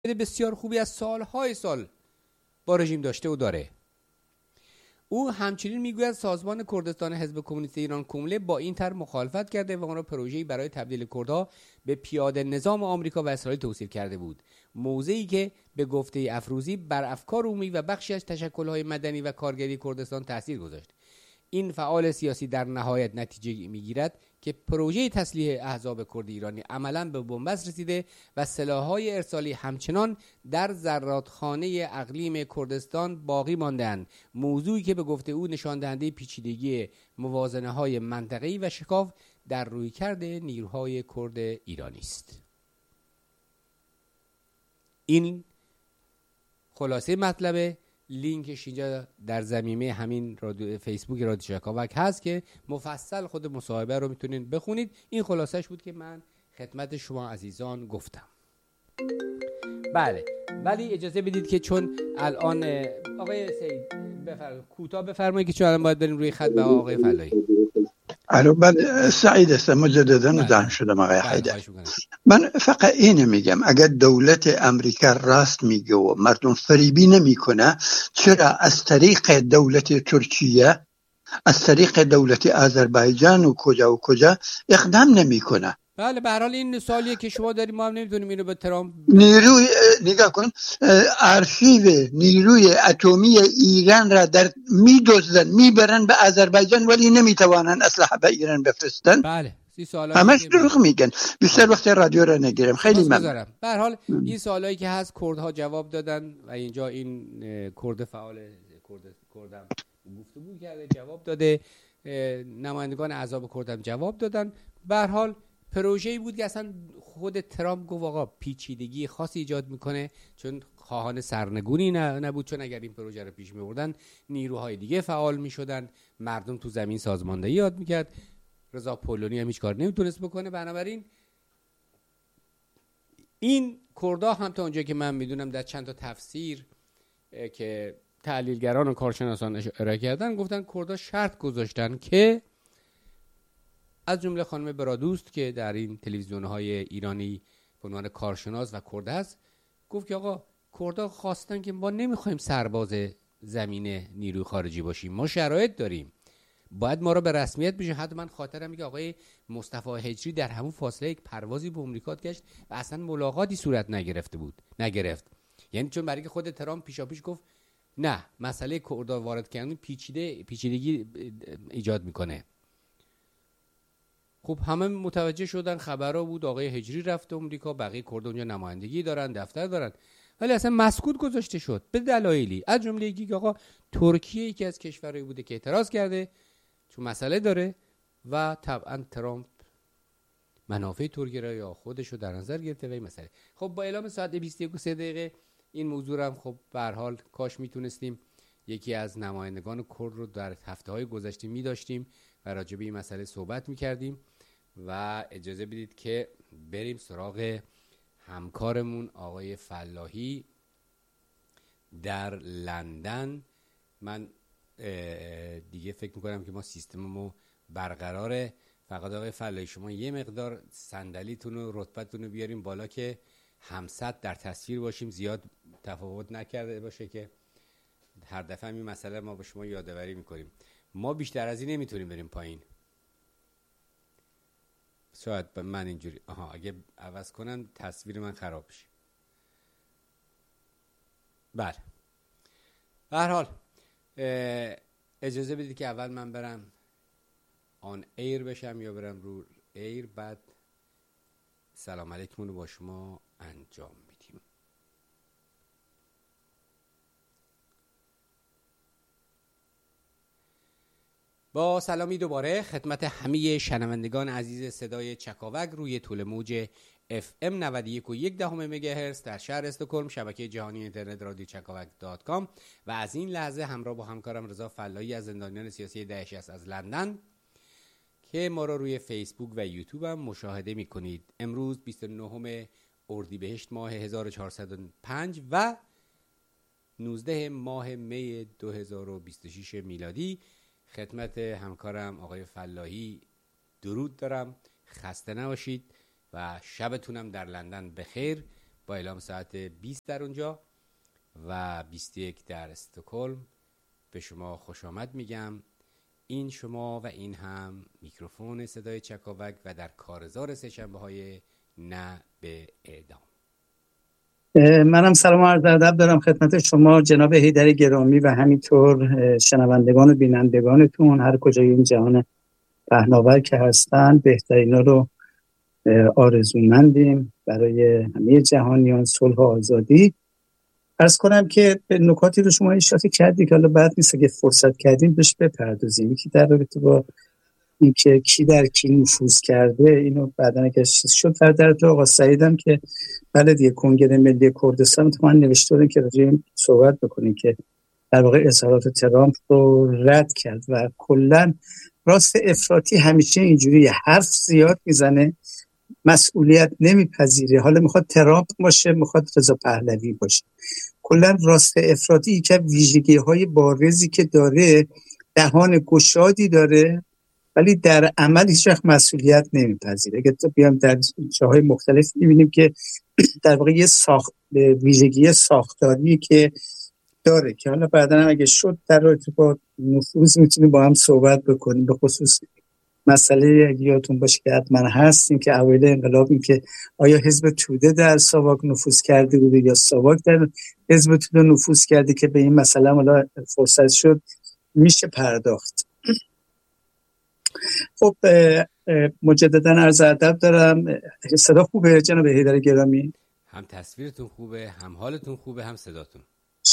بسیار خوبی از سالهای سال با رژیم داشته و داره. او همچنین میگوید سازمان کردستان حزب کمونیست ایران کومله با این طرح مخالفت کرده و آن را پروژه‌ای برای تبدیل کردها به پیاده نظام آمریکا و اسرائیل توصیف کرده بود. موضعی که به گفته افروزی بر افکار عمومی و بخشی از تشکل‌های مدنی و کارگری کردستان تاثیر گذاشت. این فعال سیاسی در نهایت نتیجه میگیرد که پروژه تسلیح احزاب کرد ایرانی عملاً به بنبست رسیده و سلاح‌های ارسالی همچنان در زرادخانه اقلیم کردستان باقی مانده‌اند، موضوعی که به گفته او نشان دهنده پیچیدگی موازنه‌های منطقه‌ای و شکاف در رویکرد نیروهای کرد ایرانی است. این خلاصه مطلب. لینکش اینجا در ضمیمه همین فیسبوک رادیو چکاوک هست که مفصل خود مصاحبه رو میتونین بخونید. این خلاصش بود که من خدمت شما عزیزان گفتم. بله، ولی اجازه بدید که چون الان آقای سید کوتاه بفرمایید که چون الان باید بریم روی خط به آقای فلاحی. الو من سعید هستم مجددا مزاحم شدم آقای حیدر. من فقط اینو میگم اگر دولت امریکا راست میگه و مردم فریبی نمیکنه، چرا از طریق دولت ترکیه، از طریق دولت آذربایجان و کجا اقدام نمیکنه؟ بله، به هر حال این سوالیه که شما داریم، ما هم نمیدونیم اینو به ترامپ. نیروی نگاه کن، آرشیو نیروی اتمی ایران را در میدزدن میبرن به آذربایجان ولی نمیتوانن اسلحه به ایران بفرستن. بله، این سوالا همش دروغ میگن. بیشتر وقت رادیو را نگیرم. خیلی ممنون. به هر حال این سوالایی که هست کردها جواب دادن و اینجا این کرد فعال کردم گفتگو کرده جواب داده، نمایندگان احزاب کردم جواب دادن. به هر حال پروژه‌ای بود که اصلا خود ترامپ گفت آقا پیچیدگی خاصی ایجاد میکنه، چون خواهان سرنگونی نبود، چون اگر این پروژه رو پیش میبردن نیروهای دیگه فعال میشدن، مردم تو زمین سازماندهی یاد میکرد. رضا پولونی هم هیچ کار نمیتونست بکنه. بنابراین این کردها هم تا اونجایی که من میدونم در چند تا تفسیر که تحلیلگران و کارشناسان ارائه کردن، گفتن کردها شرط گذاشتن که از جمله خانم برادوست که در این تلویزیون‌های ایرانی به عنوان کارشناس و کرد است، گفت که آقا کردها خواستن که ما نمیخوایم سرباز زمین نیروی خارجی باشیم، ما شرایط داریم، باید ما را به رسمیت بشه. حتی من خاطرم میگه آقای مصطفی هجری در همون فاصله یک پروازی به امریکا گشت و اصلا ملاقاتی صورت نگرفت. یعنی چون برای که خود ترامپ پیشاپیش گفت نه، مسئله کردها وارد کردن پیچیدگی ایجاد میکنه. خب همه متوجه شدن، خبرها بود آقای هجری رفته امریکا، بقیه کرد اونجا نمایندگی دارن، دفتر دارن، ولی اصلا مسکوت گذاشته شد به دلایلی، از جمله یکی که آقا ترکیه یکی از کشورهایی بوده که اعتراض کرده چون مسئله داره و طبعا ترامپ منافع ترکیه را یا خودش رو در نظر گرفته و این مسئله. خب با اعلام ساعت 21:03 این موضوع هم خب به هر حال کاش میتونستیم یکی از نمایندگان کرد رو در هفته‌های گذشته می‌داشتیم و راجع به این مسئله صحبت می‌کردیم. و اجازه بدید که بریم سراغ همکارمون آقای فلاحی در لندن. من دیگه فکر میکنم که ما سیستممو برقراره. فقط آقای فلاحی شما یه مقدار صندلیتون و رتبتون رو بیاریم بالا که همسط در تصویر باشیم، زیاد تفاوت نکرده باشه که هر دفعه این مسئله ما به شما یادآوری میکنیم. ما بیشتر از این نمیتونیم بریم پایین. شاید من اینجوری اگه عوض کنم تصویر من خراب بشه. بله، به هر حال اجازه بدید که اول من برم آن ایر بشم یا برم رو ایر، بعد سلام علیکم رو با شما انجام میدیم. با سلامی دوباره خدمت همه شنوندگان عزیز صدای چکاوک روی طول موج FM 91.1 مگاهرتز در شهر استکهلم، شبکه جهانی اینترنت رادیو چکاوک.com و از این لحظه همراه با همکارم رضا فلاحی از زندانیان سیاسی داعش است از لندن که ما را روی فیسبوک و یوتیوب هم مشاهده می‌کنید. امروز 29 اردیبهشت ماه 1405 و 19 ماه می 2026 میلادی. خدمت همکارم آقای فلاحی درود دارم، خسته نباشید و شبتونم در لندن بخیر با اعلام ساعت 20 در اونجا و 21 در استکهلم به شما خوش آمد میگم. این شما و این هم میکروفون صدای چکاوک و در کارزار سه‌شنبه‌های نه به اعدام. منم سلام و عرض ادب دارم خدمت شما جناب حیدر گرامی و همینطور شنوندگان و بینندگانتون هر کجای این جهان پهناور که هستن. بهترینا رو آرزومندیم برای همه جهانیان، صلح و آزادی. عرض کنم که به نکاتی رو شما اشاره کردید که حالا بعد نیست اگه فرصت کردیم بهش بپردازیم. یکی در رابطه با اینکه کی در کی نفوذ کرده، اینو بعداً اگه چیز شد در آقا سعیدم که بله دیگه کنگره ملی کردستان تو من نوشته بودم که راجع این صحبت بکنیم که در واقع اظهارات ترامپ رو رد کرد و کلاً راست افراطی همیشه اینجوریه، حرف زیاد میزنه، مسئولیت نمیپذیره. حالا میخواد ترامپ باشه، میخواد رضا پهلوی باشه. کلا راست افراطی که ویژگی‌های بارزی که داره، دهان گشادی داره ولی در عمل هیچ وقت مسئولیت نمیپذیره. اگه تو بیام در جاهای مختلف میبینیم که در واقع یه ویژگی ساختاری که داره که حالا بعداً اگه شد در رابطه با نفوذ میتونیم با هم صحبت بکنیم. به خصوص مسئله اگه یادتون باشه که حتما هست این که اوایل انقلاب این که آیا حزب توده در ساواک نفوذ کرده بوده یا ساواک در حزب توده نفوذ کرده، که به این مسئله حالا فرصت شد میشه پرداخت. خب مجددا عرض ادب دارم. صدا خوبه جناب حیدر گرامی؟ هم تصویرتون خوبه، هم حالتون خوبه، هم صداتون.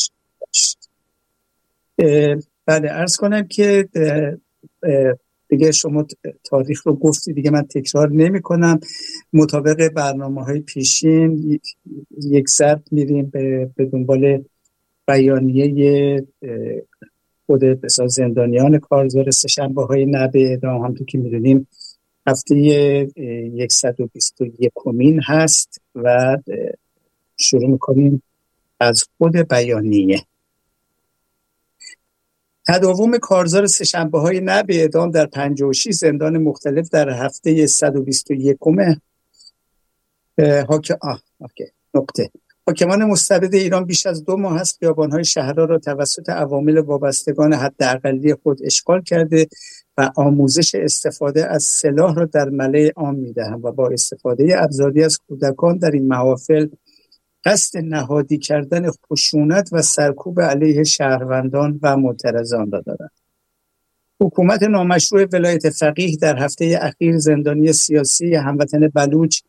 بله عرض کنم که دیگه شما تاریخ رو گفتی دیگه من تکرار نمی کنم. مطابق برنامه‌های پیشین یک ضرب میریم به دنبال بیانیه خود زندانیان کارزار سه‌شنبه‌های نه به اعدام. همونطور که می‌دونیم هفته 121 هست و شروع می‌کنیم از خود بیانیه. تداوم کارزار سه‌شنبه‌های نه به اعدام در 56 زندان مختلف در هفته 121 حاکمان مستبد ایران بیش از 2 ماه است خیابان‌های شهرها را توسط عوامل وابستگان حداقلی خود اشغال کرده و آموزش استفاده از سلاح را در ملأ عام می‌دهند و با استفاده ابزاری از کودکان در این محافل قصد نهادی کردن خشونت و سرکوب علیه شهروندان و معترضان را دارد. حکومت نامشروع ولایت فقیه در هفته اخیر زندانی سیاسی هموطن بلوچ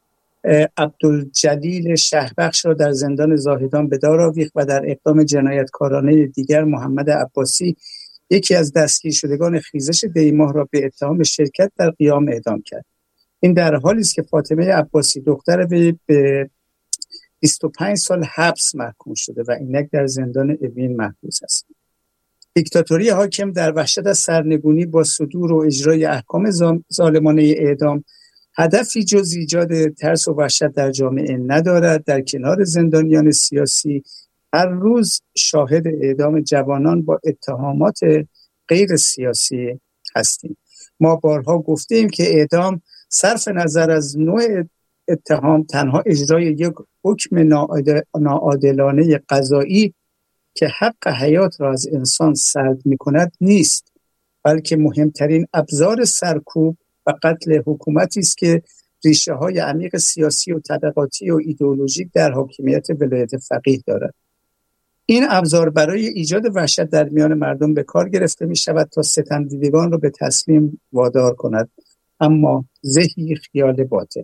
عبدالجلیل شهبخش را در زندان زاهدان به دار آویخت و در اقدام جنایتکارانه دیگر محمد عباسی یکی از دستگیر شدگان خیزش دیماه را به اتهام شرکت در قیام اعدام کرد. این در حالی است که فاطمه عباسی دختر وی به 25 سال حبس محکوم شده و اینک در زندان اوین محبوس است. دیکتاتوری حاکم در وحشت از سرنگونی با صدور و اجرای احکام ظالمانه اعدام هدفی جز ایجاد ترس و وحشت در جامعه ندارد. در کنار زندانیان سیاسی هر روز شاهد اعدام جوانان با اتهامات غیر سیاسی هستیم. ما بارها گفتیم که اعدام صرف نظر از نوع اتهام تنها اجرای یک حکم ناعادلانه قضایی که حق حیات را از انسان سلب می‌کند نیست، بلکه مهمترین ابزار سرکوب و قتل حکومتی است که ریشه‌های عمیق سیاسی و طبقاتی و ایدئولوژیک در حاکمیت ولایت فقیه دارد. این ابزار برای ایجاد وحشت در میان مردم به کار گرفته می‌شود تا ستمدیدگان را به تسلیم وادار کند، اما زهی خیال باطل.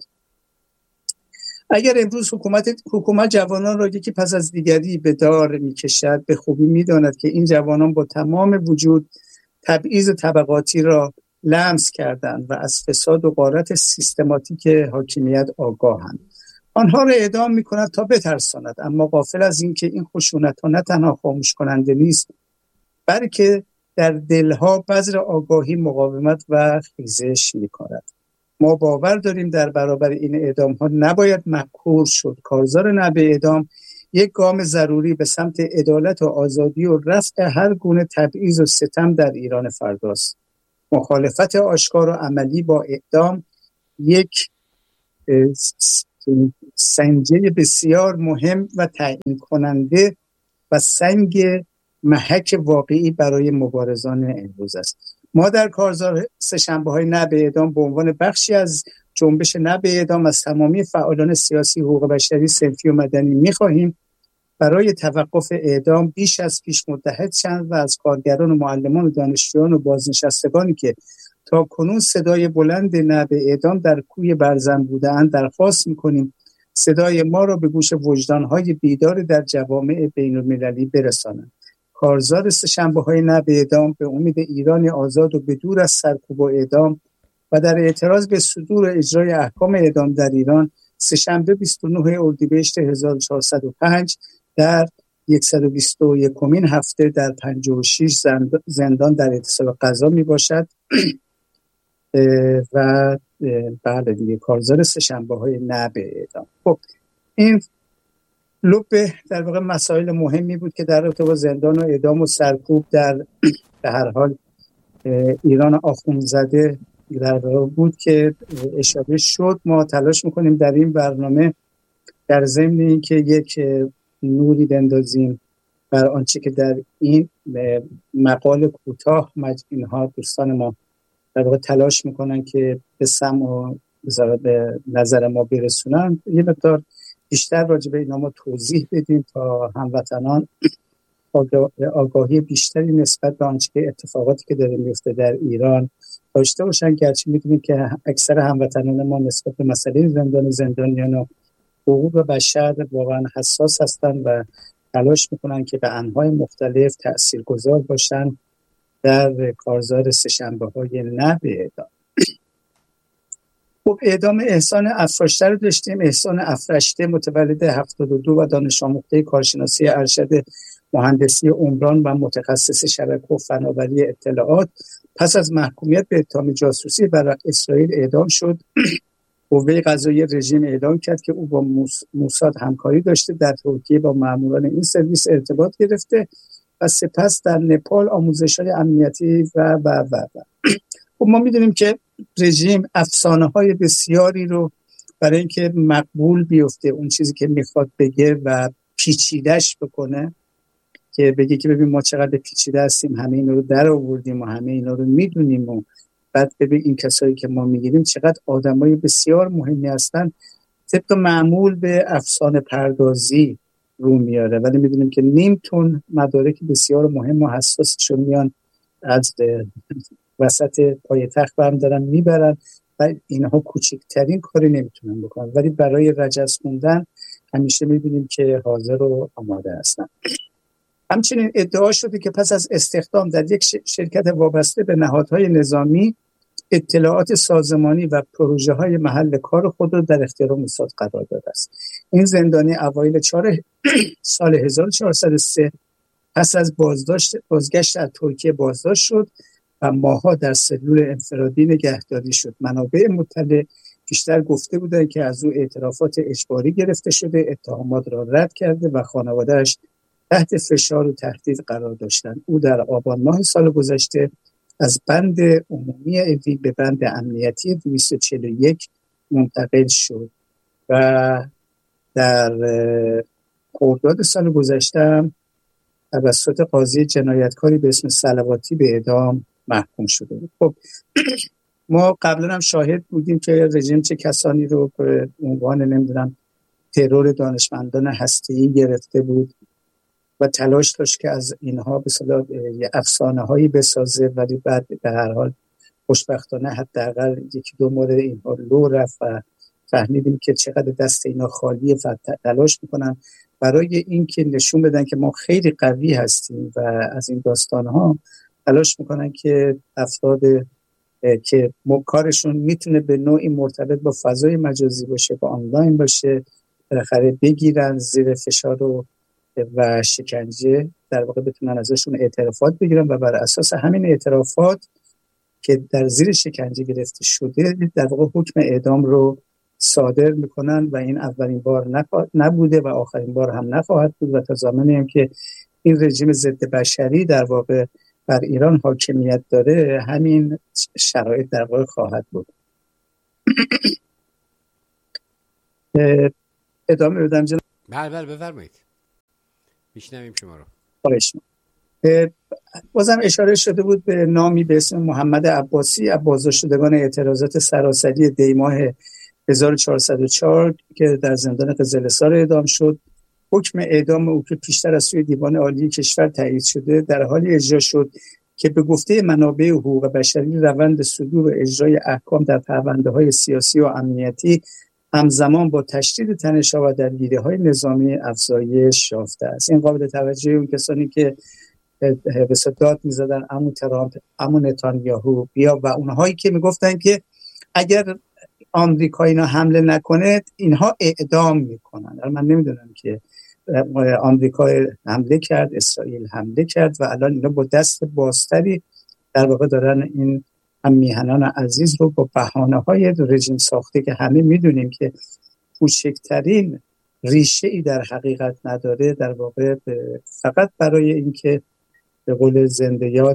اگر امروز حکومت جوانان را یکی پس از دیگری به دار می‌کشد، به خوبی می‌داند که این جوانان با تمام وجود تبعیض طبقاتی را لمس کردند و از فساد و غارت سیستماتیک حاکمیت آگاهند. آنها را اعدام می‌کند تا بترساند، اما غافل از این که این خشونت‌ها نه تنها خاموش کننده نیست، بلکه در دلها بذر آگاهی، مقاومت و خیزش می‌کند. ما باور داریم در برابر این اعدام‌ها نباید مغرور شد. کارزار نه به اعدام یک گام ضروری به سمت عدالت و آزادی و رفع هر گونه تبعیض و ستم در ایران فرداست. مخالفت آشکار و عملی با اعدام یک سنجه بسیار مهم و تعیین کننده و سنگ محک واقعی برای مبارزان امروز است. ما در کارزار سه‌شنبه‌های نه به اعدام به عنوان بخشی از جنبش نه به اعدام از تمامی فعالان سیاسی، حقوق بشری، صنفی و مدنی می‌خواهیم برای توقف اعدام بیش از پیش متحد شوند و از کارگران و معلمان و دانشجویان و بازنشستگانی که تا کنون صدای بلند نه به اعدام در کوی برزن بودند درخواست می‌کنیم صدای ما را به گوش وجدان‌های بیدار در جوامع بین‌المللی برسانند. کارزار سه‌شنبه‌های نه به اعدام به امید ایرانی آزاد و بدور از سرکوب و اعدام و در اعتراض به صدور اجرای احکام اعدام در ایران سه‌شنبه 29 اردیبهشت 1405 در 121مین هفته در 56 زندان در اعتصاب غذا می باشد و بعد دیگه کارزار سه‌شنبه‌های نه به اعدام. خب این لب در واقع مسائل مهمی بود که در رابطه با زندان و اعدام و سرکوب در به هر حال ایران آخوندزاده در بود که اشاره شد. ما تلاش میکنیم در این برنامه در ضمن اینکه یک نوری بندازیم بر آنچه که در این مقال کوتاه اینها دوستان ما در واقع تلاش میکنن که به سمع و به نظر ما برسونن، یه مقدار بیشتر راجع به اینا ما توضیح بدیم تا هموطنان آگاهی بیشتری نسبت به آنچه که اتفاقاتی که داره میفته در ایران داشته باشن. گرچه میدونیم که اکثر هموطنان ما نسبت به مسئله زندانیان و حقوق بشر واقعا حساس هستن و تلاش میکنن که به انواع مختلف تاثیرگذار باشن در کارزار سه‌شنبه‌های نه به اعدام. خب اعدام احسان افراشته رو داشتیم. احسان افراشته متولد 72 و دانش آموخته کارشناسی ارشد مهندسی عمران و متخصص شبکه و فناوری اطلاعات پس از محکومیت به اتهام جاسوسی بر اسرائیل اعدام شد. قوه قضاییه رژیم اعلام کرد که او با موساد همکاری داشته، در ترکیه با ماموران این سرویس ارتباط گرفته و سپس در نپال آموزش‌های امنیتی و خب ما می‌دونیم که رژیم افسانه‌های بسیاری رو برای اینکه مقبول بیفته اون چیزی که میخواد بگه و پیچیده‌اش بکنه، که بگه که ببین ما چقدر پیچیده هستیم، همه اینا رو در آوردیم و همه اینا رو میدونیم و بعد ببین این کسایی که ما میگیریم چقدر آدمای بسیار مهمی هستن، طبق معمول به افسانه پردازی رو میاره. ولی میدونیم که نیم تن مدارک بسیار مهم و حساسشون میان از وسط پایتخت برم دارن میبرن و اینها کوچکترین کاری نمیتونن بکنن، ولی برای رجز خوندن همیشه میبینیم که حاضر و آماده هستن. همچنین ادعا شده که پس از استخدام در یک شرکت وابسته به نهادهای نظامی اطلاعات سازمانی و پروژه های محل کار خود را در اختیار موساد قرار داده است. این زندانی اوایل سال 1403 پس از بازگشت از ترکیه بازداشت شد و ماها در سلول انفرادی نگهداری شد. منابع مطلع بیشتر گفته بودند که از او اعترافات اجباری گرفته شده، اتهامات را رد کرده و خانواده‌اش تحت فشار و تهدید قرار داشتند. او در آبان ماه سال گذشته از بند عمومی اوی به بند امنیتی 241 منتقل شد و در خرداد سال گذشته توسط قاضی جنایتکاری به اسم صلواتی به اعدام محکوم شده بود. خب ما قبلا هم شاهد بودیم که رژیم چه کسانی رو به عنوان نمیدونم ترور دانشمندان هسته‌ای گرفته بود و تلاش داشت که از اینها به اصطلاح افسانه هایی بسازه، ولی بعد به هر حال خوشبختانه حداقل یکی دو مورد اینها لو رفت و فهمیدیم که چقدر دست اینا خالیه و تلاش میکنن برای اینکه نشون بدن که ما خیلی قوی هستیم و از این داستانها تلاش میکنن که افراد که کارشون میتونه به نوعی مرتبط با فضای مجازی باشه، با آنلاین باشه، بالاخره بگیرن زیر فشار و شکنجه، در واقع بتونن ازشون اعترافات بگیرن و بر اساس همین اعترافات که در زیر شکنجه گرفته شده در واقع حکم اعدام رو صادر میکنن و این اولین بار نبوده و آخرین بار هم نخواهد بود و تا زمانی هم که این رژیم ضد بشری در واقع بر ایران حاکمیت داره همین شرایط در واقع خواهد بود. ادامه بدم جناب؟ بله بفرمایید، میشنویم شما رو. خواهش بازم اشاره شده بود به نامی به اسم محمد عباسی از بازداشتگان اعتراضات سراسری دیماه 1404 که در زندان قزلستان اعدام شد. حکم اعدام او که پیشتر از سوی دیوان عالی کشور تایید شده در حالی اجرا شد که به گفته منابع حقوق بشری روند صدور و اجرای احکام در پرونده‌های سیاسی و امنیتی همزمان با تشدید تنش‌ها و درگیری‌های نظامی افزایش یافته است. این قابل توجه اون کسانی که به داد می‌زدن عمو ترامپ، عمو نتانیاهو بیا و اونهایی که میگفتن که اگر آمریکا اینا حمله نکنه اینها اعدام میکنن. من نمیدونم که آمریکا حمله کرد، اسرائیل حمله کرد و الان اینا با دست بازتری در واقع دارن این هم میهنان عزیز رو با بهانه‌های رژیم ساخته که همه میدونیم که کوچکترین ریشه ای در حقیقت نداره، در واقع فقط برای اینکه به قول زنده یاد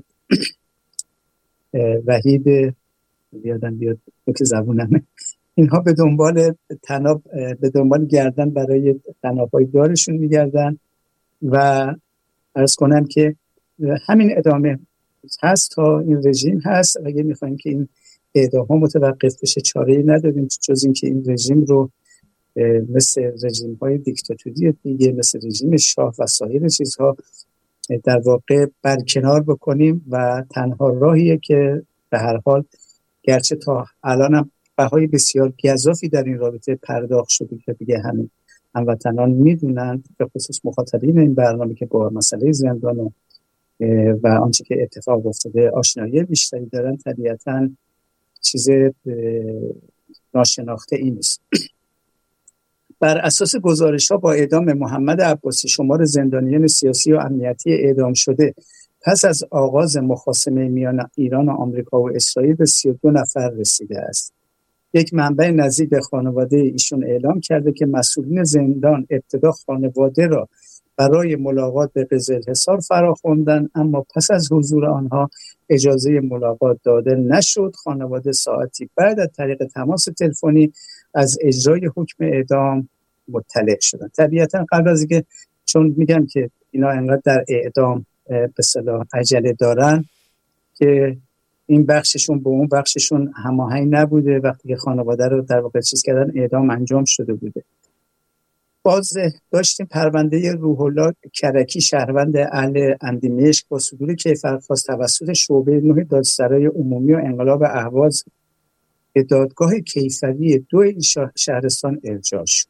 وحید بیادم بیاد که زبونمه، اینها به دنبال تناب، به دنبال گردن برای تناب‌های دارشون میگردن و عرض کنم که همین ادامه هست تا این رژیم هست. اگه میخوایم که این اعدام‌ها متوقف بشه چاره‌ای نداریم جز این که این رژیم رو مثل رژیم‌های دیکتاتوری دیگه، مثل رژیم شاه و سایر چیزها در واقع برکنار بکنیم و تنها راهیه که به هر حال گرچه تا الان هم بهای بسیار گزافی در این رابطه پرداخت شده که دیگه همین هموطنان میدونند، به خصوص مخاطبین این برنامه که با مسئله زندان و آنچه که اتفاق افتاده آشنایی بیشتری دارن، طبیعتاً چیز ناشناخته ای نیست. بر اساس گزارش‌ها با اعدام محمد عباسی شمار زندانیان سیاسی و امنیتی اعدام شده پس از آغاز مخاصمه میان ایران و آمریکا و اسرائیل به 32 نفر رسیده است. یک منبع نزدیک به خانواده ایشون اعلام کرده که مسئولین زندان ابتدا خانواده را برای ملاقات به قزلحصار فراخواندند، اما پس از حضور آنها اجازه ملاقات داده نشد. خانواده ساعتی بعد از طریق تماس تلفنی از اجرای حکم اعدام مطلع شدند. طبیعتا قبل از اینکه، چون میگم که اینا انقدر در اعدام به اصطلاح عجله دارن که این بخششون با اون بخششون هماهنگ نبوده، وقتی که خانواده رو در واقع چیز کردن اعدام انجام شده بوده. باز داشتیم پرونده روح الله کرکی شهروند اهل اندیمشک با صدور کیفرخواست توسط شعبه 9 دادسرای عمومی و انقلاب اهواز به دادگاه کیفری 2 شهرستان ارجاع شد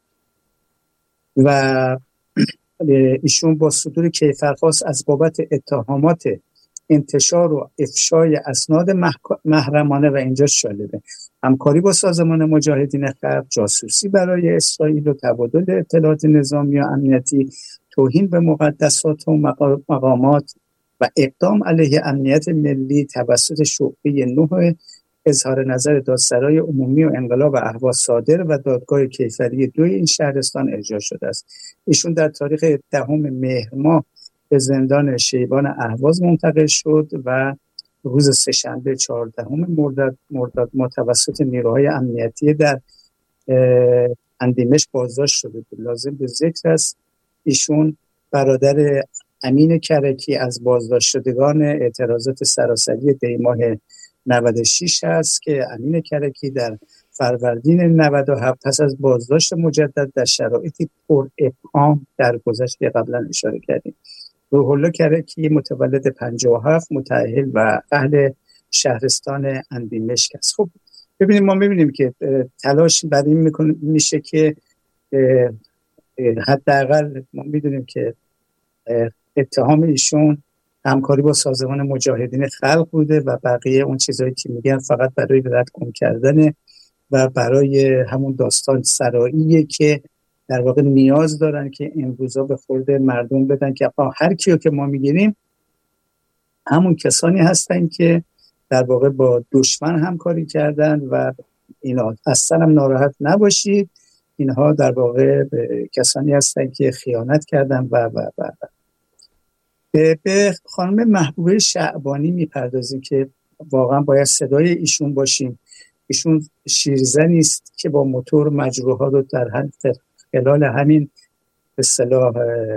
و ایشون با صدور کیفرخواست از بابت اتهامات انتشار و افشای اسناد محرمانه و اینجا شالبه همکاری با سازمان مجاهدین خلق، جاسوسی برای اسرائیل و تبادل اطلاعات نظامی و امنیتی، توهین به مقدسات و مقامات و اقدام علیه امنیت ملی توسط شعبه 9 اظهار نظر دادسرای عمومی و انقلاب اهواز صادر و دادگاه کیفری 2 این شهرستان اجرا شده است. ایشون در تاریخ 10 مهر ماه به زندان شیبان اهواز منتقل شد و روز سه‌شنبه 14 مرداد توسط نیروهای امنیتی در اندیمشک بازداشت شده بود. لازم به ذکر است ایشون برادر امین کرکی از بازداشت شدگان اعتراضات سراسری دیماه 96 است که امین کرکی در فروردین 97 پس از بازداشت مجدد در شرایطی پر ابهام درگذشت که قبلا اشاره کردیم. روح الله کرکی متولد 57 متأهل و اهل شهرستان اندیمشک است. خب ببینیم، ما می‌بینیم که تلاش بر این میشه که حداقل ما می‌دونیم که اتهام ایشون همکاری با سازمان مجاهدین خلق بوده و بقیه اون چیزایی که میگن فقط برای ردگم کردن و برای همون داستان سراییه که در واقع نیاز دارن که امروزا به خورد مردم بدن که هر کیو که ما میگیریم همون کسانی هستن که در واقع با دشمن همکاری کردن و اینا اصلا هم ناراحت نباشید، اینها در واقع کسانی هستن که خیانت کردن و به خانم محبوبه شعبانی میپردازیم که واقعا باید صدای ایشون باشیم. ایشون شیرزنی است که با موتور مجروحات رو در حد خلال همین به اصطلاح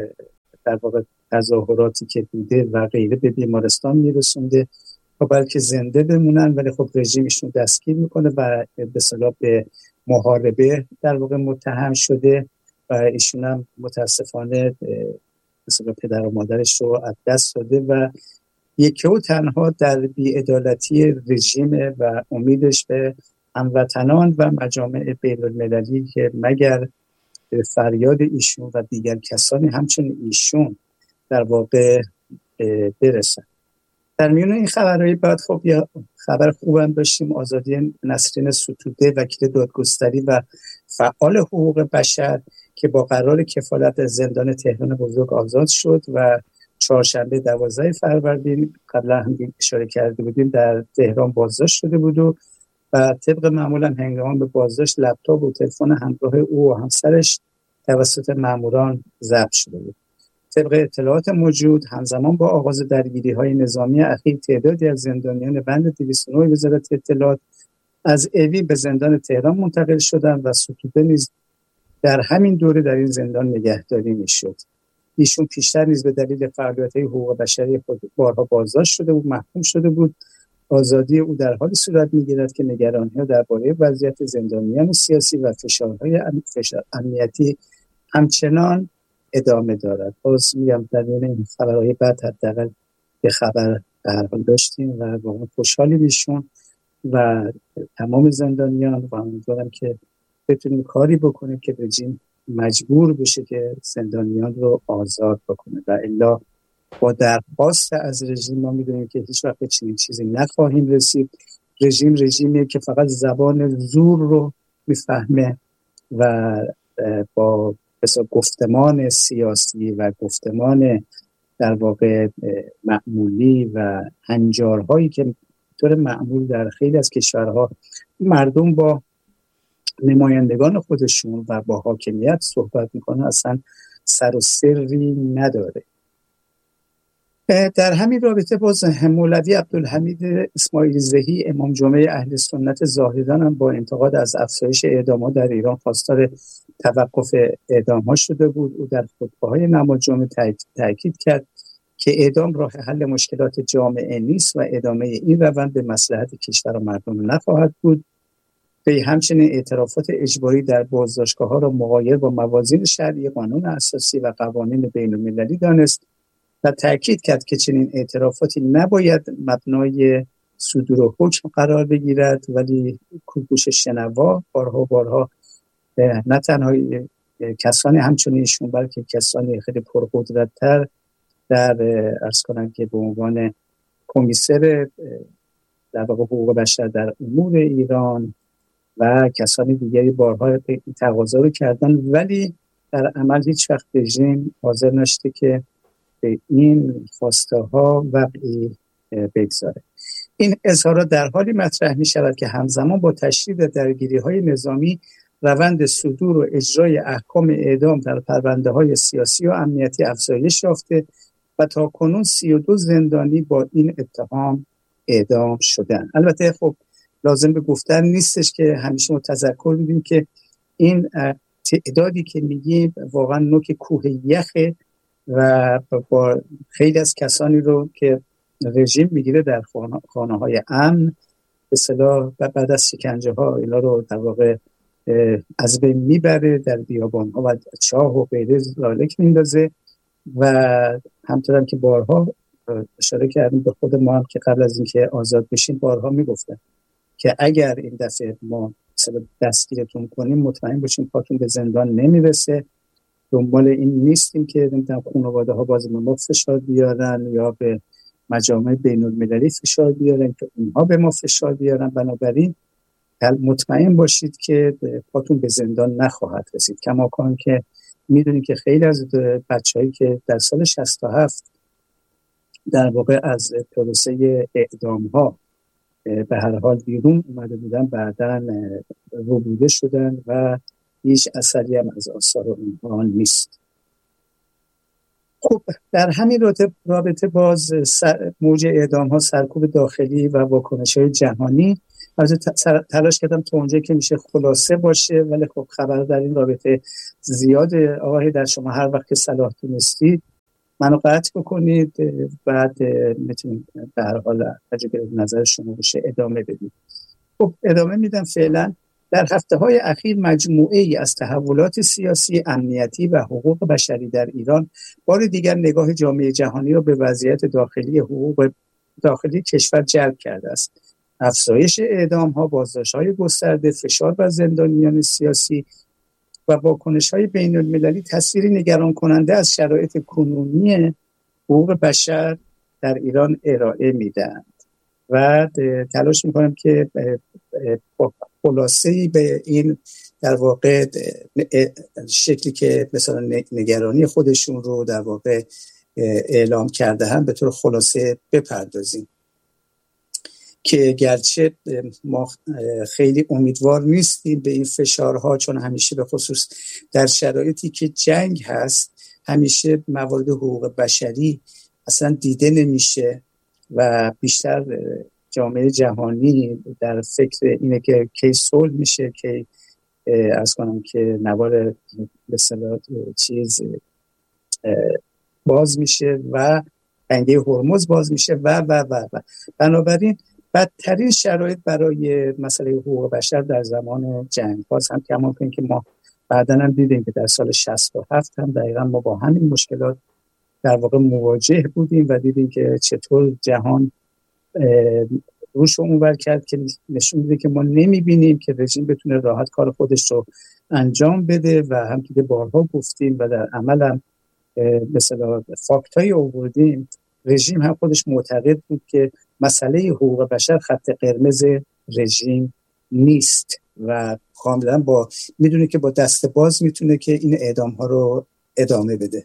در واقع تظاهراتی که بوده و غیره به بیمارستان میرسونده تا بلکه زنده بمونن، ولی خب رژیم ایشون دستگیر میکنه و به اصطلاح به محاربه در واقع متهم شده و ایشون هم متاسفانه مثلا پدر و مادرش رو از دست داده و یکی و تنها در بی‌عدالتی رژیم و امیدش به هموطنان و مجامع بین‌المللی که مگر فریاد ایشون و دیگر کسانی همچنین ایشون در واقع برسن. در میون این خبرهای بعد خب یه خبر خوبم داشتیم، آزادی نسرین ستوده وکیل دادگستری و فعال حقوق بشر که با قرار کفالت زندان تهران بزرگ آزاد شد و چهارشنبه 12 فروردین قبلا هم اشاره کرده بودیم در تهران بازداشت شده بود و طبق معمولا هنگام به بازداشت لپتاپ و تلفن همراه او و همسرش توسط ماموران ضبط شده بود. طبق اطلاعات موجود همزمان با آغاز درگیری‌های نظامی اخیر تعدادی از زندانیان بند 209 وزارت اطلاعات از اوین به زندان تهران منتقل شدند و ستوده نیز در همین دوره در این زندان نگهداری می‌شد. ایشون پیشتر نیز به دلیل فعالیت‌های حقوق بشری خود بارها بازداشت شده بود، محکوم شده بود. آزادی او در حالی صورت می‌گیرد که نگرانی‌ها درباره وضعیت زندانیان سیاسی و فشارهای امنیتی همچنان ادامه دارد. باز میگم در این خبرهای بعد حداقل به خبر در حال داشتیم و واقعا خوشحالی بیشون و تمام زندانیان و امیدوارم که بتونیم کاری بکنه که رژیم مجبور بشه که زندانیان رو آزاد بکنه و الا با درخواست از رژیم ما میدونیم که هیچ وقت چنین چیزی نخواهیم رسید. رژیمیه که فقط زبان زور رو میفهمه و با مثلا گفتمان سیاسی و گفتمان در واقع معمولی و هنجارهایی که طور معمول در خیلی از کشورها مردم با نمایندگان خودشون و با حاکمیت صحبت میکنن اصلا سر و سری نداره. در همین رابطه باز مولوی عبدالحمید اسماعیل زهی امام جمعه اهل سنت زاهدان هم با انتقاد از افزایش اعدام‌ها در ایران خواستار توقف اعدام‌ها شده بود. او در خطبه‌های نماز جمعه تاکید کرد که اعدام راه حل مشکلات جامعه نیست و ادامه این روند به مصلحت کشور و مردم نخواهد بود. به همچنین اعترافات اجباری در بازداشتگاه‌ها را مغایر با موازین شرعی، قانون اساسی و قوانین بین‌المللی دانست و تأکید کرد که چنین اعترافاتی نباید مبنای صدور حکم قرار بگیرد، ولی کوکوش شنوا بارها نه تنها کسانی همچون ایشون بلکه کسانی خیلی پرقدرت‌تر در عرض کنم که به عنوان کمیسر در واقع حقوق بشر در امور ایران و کسانی دیگری بارها تقاضا رو کردن، ولی در عمل هیچ وقت رژیم حاضر نشده که به این خواسته ها وقعی بگذاره. این اظهارات در حالی مطرح می شود که همزمان با تشدید درگیری های نظامی روند صدور و اجرای احکام اعدام در پرونده های سیاسی و امنیتی افزایش یافته و تا کنون 32 زندانی با این اتهام اعدام شدند. البته خب لازم به گفتن نیستش که همیشه ما تذکر میدیم که این تعدادی که میگیم واقعا نوک کوه یخه و با خیلی از کسانی رو که رژیم میگیره در خانه‌های امن به اصطلاح بعد از شکنجه ها اینا رو در واقع از بین میبره، در بیابان ها و چاه و غیره زالک میندازه و همطور هم که بارها اشاره کردیم به خود ما هم که قبل از اینکه آزاد بشیم بارها میگفتن که اگر این دفعه ما مثلا دستگیرتون کنیم مطمئن باشیم پاتون به زندان نمیرسه. دنبال این نیستیم که نمیدونم خانواده ها باز به ما فشار بیارن یا به مجامع بین المللی فشار بیارن که اونها به ما فشار بیارن. بنابراین مطمئن باشید که پاتون به زندان نخواهد رسید. کماکان که میدونید که خیلی از بچه‌هایی که در سال 67 در واقع از پروسه اعدام ها به هر حال بیرون اومده بودن بعداً ربوده شدن و هیچ اثری هم از آثار اونها نیست. خب در همین رابطه باز موج اعدام ها، سرکوب داخلی و واکنش های جهانی از تلاش کردم تا اونجایی که میشه خلاصه باشه، ولی خب خبر در این رابطه زیاده. آقای در شما هر وقت که صلاح دونستید منو قطع بکنید، بعد میتونید به هر حال تجربه نظر شما باشه ادامه بدید. خب ادامه میدم. فعلا در هفته‌های اخیر مجموعه‌ای از تحولات سیاسی، امنیتی و حقوق بشری در ایران بار دیگر نگاه جامعه جهانی را به وضعیت داخلی حقوق داخلی کشور جلب کرده است. افزایش اعدام‌ها، بازداشت‌های گسترده، فشار بر زندانیان سیاسی و واکنش‌های بین‌المللی تصویری نگران کننده از شرایط کنونی حقوق بشر در ایران ارائه میدن و تلاش میکنم که خلاصه‌ای به این در واقع شکلی که مثلا نگرانی خودشون رو در واقع اعلام کرده هم به طور خلاصه بپردازیم، که گرچه ما خیلی امیدوار نیستیم به این فشارها، چون همیشه به خصوص در شرایطی که جنگ هست همیشه موارد حقوق بشری اصلا دیده نمیشه و بیشتر جامعه جهانی در فکر اینه که کی صلح میشه، که عرض کنم که نوار مثلا چیز باز میشه و تنگه هرمز باز میشه و بنابراین بدترین شرایط برای مسئله حقوق بشر در زمان جنگ هاست. هم که همون که ما بعداً هم دیدیم که در سال 67 هم دقیقاً ما با همین مشکلات در واقع مواجه بودیم و دیدیم که چطور جهان روش رو اونور کرد که نشون میده که ما نمیبینیم که رژیم بتونه راحت کار خودش رو انجام بده و هم که بارها گفتیم و در عمل هم مثلا فاکتایی آوردیم. رژیم هم خودش معتقد بود که مسئله حقوق بشر خط قرمز رژیم نیست و کاملا میدونه که با دست باز میتونه که این اعدام ها رو ادامه بده.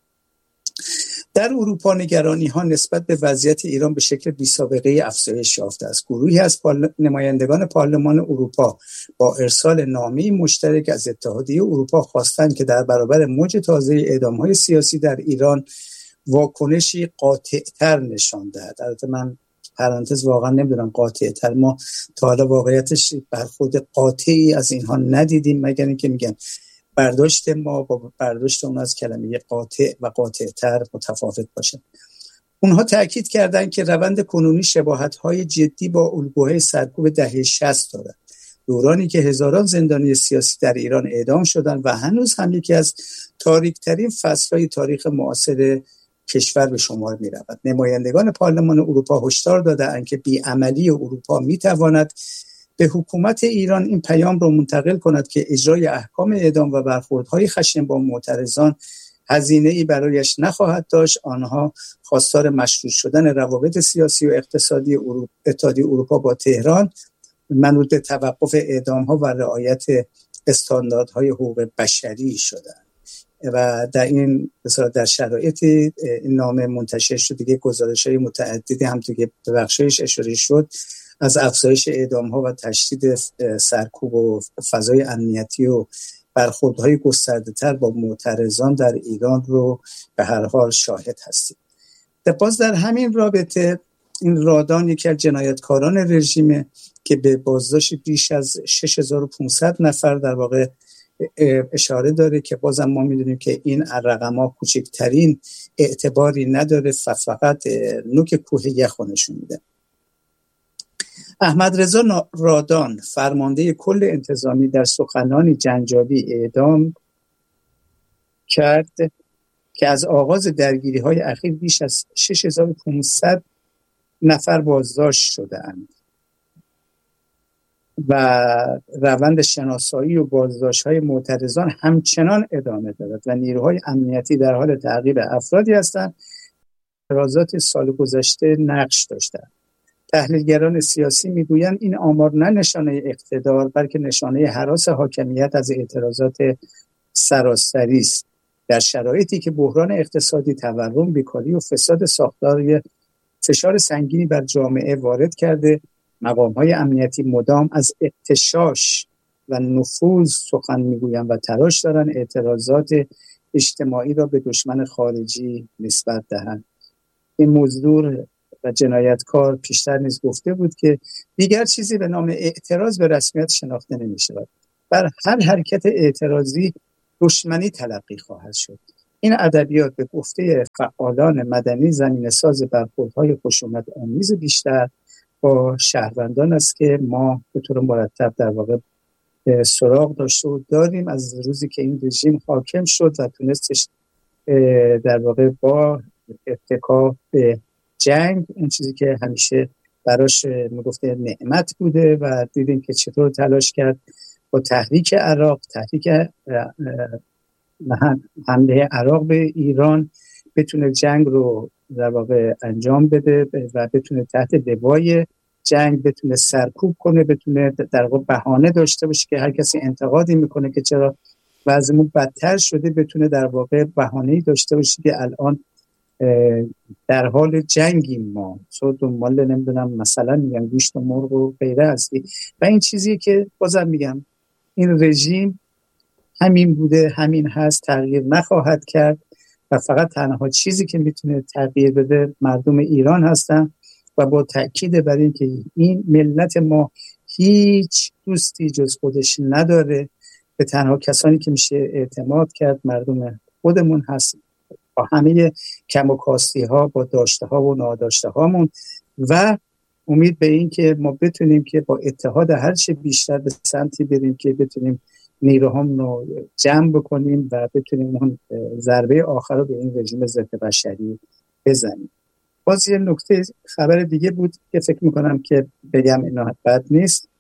در اروپا نگرانی ها نسبت به وضعیت ایران به شکل بی‌سابقه افزایش یافته است. گروهی از نمایندگان پارلمان اروپا با ارسال نامه‌ای مشترک از اتحادیه اروپا خواستند که در برابر موج تازه اعدام‌های سیاسی در ایران واکنشی قاطع‌تر نشان دهد. البته من پرانتز واقعا نمیدونم قاطع‌تر، ما تا حالا واقعیتش برخورد قاطعی از اینها ندیدیم، مگر اینکه میگن برداشت ما با برداشت اون از کلمه قاطع و قاطع‌تر متفاوت باشه. اونها تأکید کردند که روند کنونی شباهت‌های جدی با الگوهای سرکوب دهه 60 دارد. دورانی که هزاران زندانی سیاسی در ایران اعدام شدند و هنوز هم یکی از تاریک‌ترین فصل‌های تاریخ معاصر کشور به شمار می‌رود. نمایندگان پارلمان اروپا هشدار دادند که بی‌عملی اروپا می‌تواند به حکومت ایران این پیام را منتقل کند که اجرای احکام اعدام و برخوردهای خشن با معترضان هزینه‌ای برایش نخواهد داشت. آنها خواستار مشروط شدن روابط سیاسی و اقتصادی اتحادیه اروپا با تهران منوط به توقف اعدام‌ها و رعایت استانداردهای حقوق بشری شدند. و در این در شرایط این نامه منتشر شد دیگه گزارش‌های متعددی هم دیگه به بخشش اشاره شد از افزایش اعدام‌ها و تشدید سرکوب و فضای امنیتی و برخوردهای گسترده‌تر با معترضان در ایران رو به هر حال شاهد هستیم. باز در همین رابطه این رادان یکی از جنایتکاران رژیم که به بازداشت بیش از 6500 نفر در واقع اشاره داره که بازم ما میدونیم که این رقم‌ها کوچکترین اعتباری نداره، فقط نوک کوه یخ نشون میده. احمد رضا رادان فرمانده کل انتظامی در سخنانی جنجالی اعدام کرد که از آغاز درگیری‌های اخیر بیش از 6500 نفر بازداشت شده‌اند و روند شناسایی و بازداشت‌های معترضان همچنان ادامه دارد و نیروهای امنیتی در حال تعقیب افرادی هستند که اعتراضات سال گذشته نقش داشتند. تحلیلگران سیاسی میگویند این آمار نه نشانه اقتدار بلکه نشانه هراس حاکمیت از اعتراضات سراسری است. در شرایطی که بحران اقتصادی، تورم، بیکاری و فساد ساختاری فشار سنگینی بر جامعه وارد کرده، مقام‌های امنیتی مدام از اغتشاش و نفوذ سخن میگویند و تلاش دارند اعتراضات اجتماعی را به دشمن خارجی نسبت دهند. این موضوع و جنایتکار پیشتر نیز گفته بود که دیگر چیزی به نام اعتراض به رسمیت شناخته نمی‌شود. بر هر حرکت اعتراضی دشمنی تلقی خواهد شد. این ادبیات به گفته فعالان مدنی زمینه‌ساز برخوردهای خشونت‌آمیز بیشتر با شهروندان است که ما به طور مرتب در واقع سراغ داشته و داریم از روزی که این رژیم حاکم شد و تونستش در واقع با اتکا به جنگ، اون چیزی که همیشه براش میگفته نعمت بوده و دیدیم که چطور تلاش کرد با تحریک عراق، تحریک حمله عراق به ایران بتونه جنگ رو در واقع انجام بده و بتونه تحت لوای جنگ بتونه سرکوب کنه، بتونه در واقع بهانه داشته باشه که هر کسی انتقادی میکنه که چرا وضعمون بدتر شده، بتونه در واقع بهانه‌ای داشته باشه که الان در حال جنگیم ما، تو دنبال نمیدونم مثلا میگم گوشت و مرغ و غیره هستی. و این چیزیه که بازم میگم این رژیم همین بوده، همین هست، تغییر نخواهد کرد و فقط تنها چیزی که میتونه تغییر بده مردم ایران هستن و با تأکید بر این که این ملت ما هیچ دوستی جز خودش نداره، به تنها کسانی که میشه اعتماد کرد مردم خودمون هست، با همه کم و کاستی ها، با داشته ها و ناداشته هامون، و امید به این که ما بتونیم که با اتحاد هرچه بیشتر به سمتی بریم که بتونیم نیروهامون رو جمع بکنیم و بتونیم اون ضربه آخر رو به این رژیم ضد بشری بزنیم. باز یه نکته خبر دیگه بود که فکر میکنم که بگم اینا بد نیست.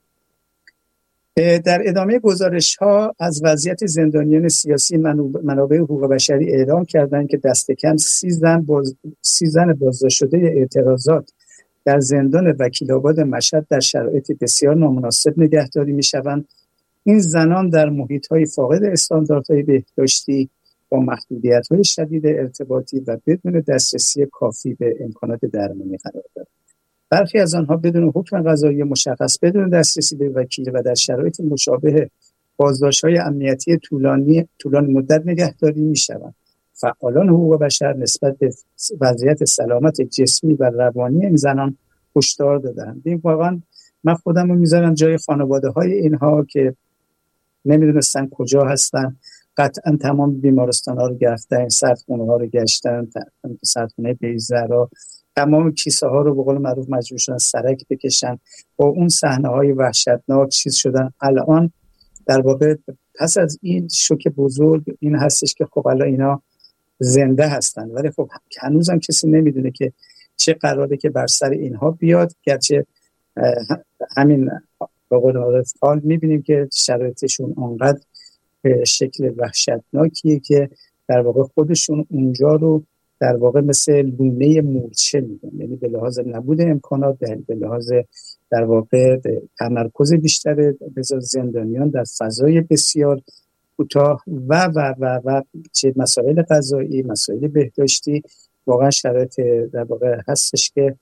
در ادامه گزارش ها از وضعیت زندانیان سیاسی منابع حقوق بشری اعلام کردند که دست کم 30 زن بازداشت شده اعتراضات در زندان وکیل‌آباد مشهد در شرایط بسیار نامناسب نگهداری می‌شوند. این زنان در محیط‌های فاقد استانداردهای بهداشتی با محدودیت‌های شدید ارتباطی و بدون دسترسی کافی به امکانات درمانی قرار دارند. برخی از آنها بدون حکم قضایی مشخص، بدون دسترسی به وکیل و در شرایط مشابه بازداشت‌های امنیتی طولانی مدت نگهداری می‌شوند. فعالان حقوق بشر نسبت به وضعیت سلامت جسمی و روانی این زنان هشدار دادند. این واقعا من خودم رو میذارم جای خانواده‌های اینها که نمیدونستن کجا هستن. قطعا تمام بیمارستان‌ها رو گرفتن، سردخونه‌ها رو گشتن، سردخونه بیزرا، تمام کیسه ها رو به قول معروف مجبور شدن سرک بکشن، با اون صحنه های وحشتناک چیز شدن. الان در واقع پس از این شوک بزرگ این هستش که خب الان اینا زنده هستن، ولی خب هنوزم کسی نمیدونه که چه قراره که بر سر اینها بیاد. گرچه همین به قول معروف حال میبینیم که شرایطشون آنقدر به شکل وحشتناکیه که در واقع خودشون اونجا رو در واقع مثل لونه مورچه میدن، یعنی به لحاظ نبود امکانات، به لحاظ در واقع تمرکز بیشتر زندانیان در فضای بسیار کوتاه و چه مسائل غذایی، مسائل بهداشتی، واقعا شرایط در واقع هستش که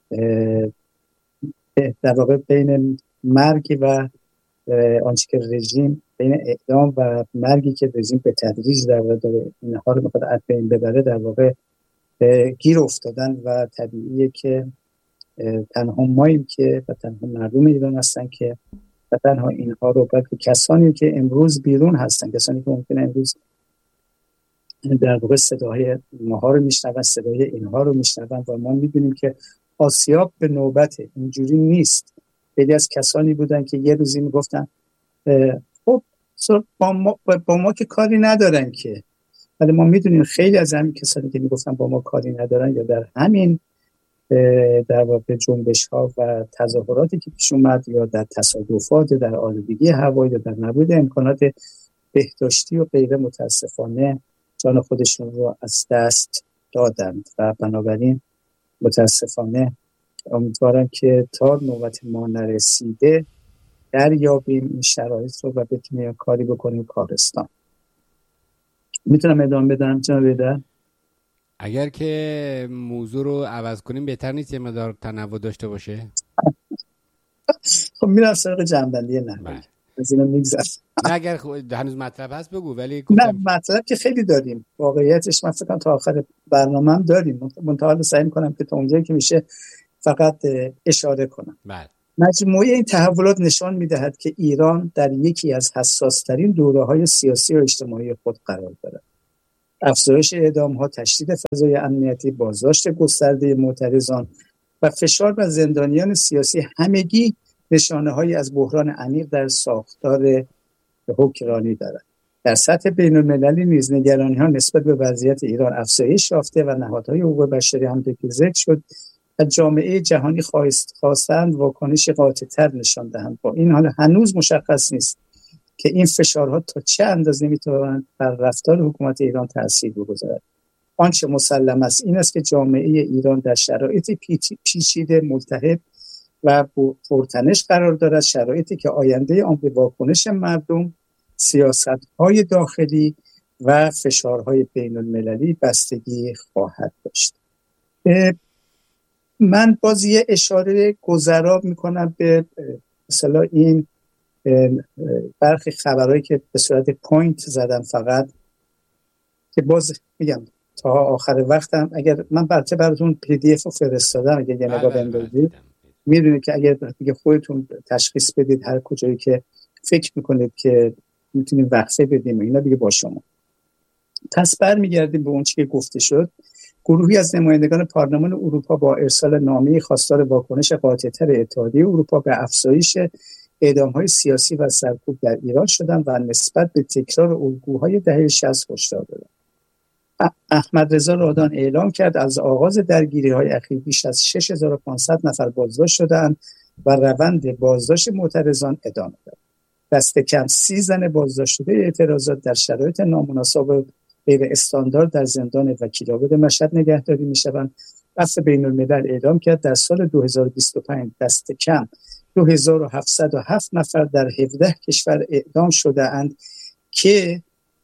در واقع بین مرگ و آنچه که رژیم، بین اعدام و مرگی که رژیم به تدریج در واقع داره اینها رو میخواد از بین ببره در واقع گیر افتادن و طبیعیه که تنها ماییم که و تنها مردم ایران هستن که و تنها اینها رو بلکه کسانی که امروز بیرون هستن، کسانی که ممکنه امروز در واقع صداهای ماها رو میشنون، صدای اینها رو میشنون و ما میدونیم که آسیاب به نوبته، اینجوری نیست. خیلی از کسانی بودن که یه روزی میگفتن خب با ما که کاری ندارن که، ولی ما میدونیم خیلی از همین کسانی که میگفتن با ما کاری ندارن یا در همین در واقع جنبش ها و تظاهراتی که پیش اومد یا در تصادفات، در آلودگی هوا یا در نبود امکانات بهداشتی و غیره متاسفانه جان خودشون رو از دست دادند و بنابراین متاسفانه امیدوارم که تا نوبت ما نرسیده دریابیم این شرایط رو و بتونیم کاری بکنیم کارستان. میتونم ادامه بدم جناب ایدر؟ اگر که موضوع رو عوض کنیم بهتر نیست یه مقدار تنوع داشته باشه؟ خب میرم سراغ جنبندی نهایی. از اینو میگذرم. نه اگر هنوز مطلب هست بگو. ولی نه مطلب که خیلی داریم واقعیتش، من فکر کنم تا آخر برنامه هم داریم، منتها سعی می‌کنم که تا اونجایی که میشه فقط اشاره کنم. بله. مجموعه این تحولات نشان می‌دهد که ایران در یکی از حساس‌ترین دوره‌های سیاسی و اجتماعی خود قرار دارد. افزایش اعدام‌ها، تشدید فضای امنیتی، بازداشت گسترده معترضان و فشار بر زندانیان سیاسی همگی نشانه‌هایی از بحران عمیق در ساختار حکمرانی دارد. در سطح بین‌المللی نیز نگرانی‌ها نسبت به وضعیت ایران افزایش یافته و نهادهای حقوق بشری همونطور که ذکر شد از جامعه جهانی خواستند واکنش قاطع‌تر نشان دهند. با این حال هنوز مشخص نیست که این فشارها تا چه اندازه می‌توانند بر رفتار حکومت ایران تأثیر بگذارد. آنچه مسلم است این است که جامعه ایران در شرایط پیچیده، ملتهب و پرتنش قرار دارد، شرایطی که آینده آن به واکنش مردم، سیاست‌های داخلی و فشارهای بین‌المللی بستگی خواهد داشت. من باز یه اشاره گذرا میکنم به مثلا این برخی خبرهایی که به صورت پوینت زدم فقط، که باز میگم تا آخر وقتم اگر من براتون پی دی اف رو فرستادم، اگر یه نگاه بندازید میدونید که اگر دیگه خودتون تشخیص بدید هر کجایی که فکر میکنید که میتونیم وقفه بدیم اینا دیگه با شما. پس برمیگردیم به اون چیزی که گفته شد. گروهی از نمایندگان پارلمان اروپا با ارسال نامه‌ای خواستار واکنش قاطع‌تر اتحادیه اروپا به افزایش اعدام‌های سیاسی و سرکوب در ایران شدند و نسبت به تکرار الگوهای دهه 60 هشدار دادند. احمد رضا رادان اعلام کرد از آغاز درگیری‌های اخیر بیش از 6500 نفر بازداشت شدند و روند بازداشت معترضان ادامه دارد. دست کم 30 زن بازداشت شده اعتراضات در شرایط نامناسب غیر استاندارد در زندان وکیل‌آباد مشهد نگهداری می‌شوند. عفو بین‌الملل اعلام کرد در سال 2025 دست کم 2707 نفر در 17 کشور اعدام شده‌اند که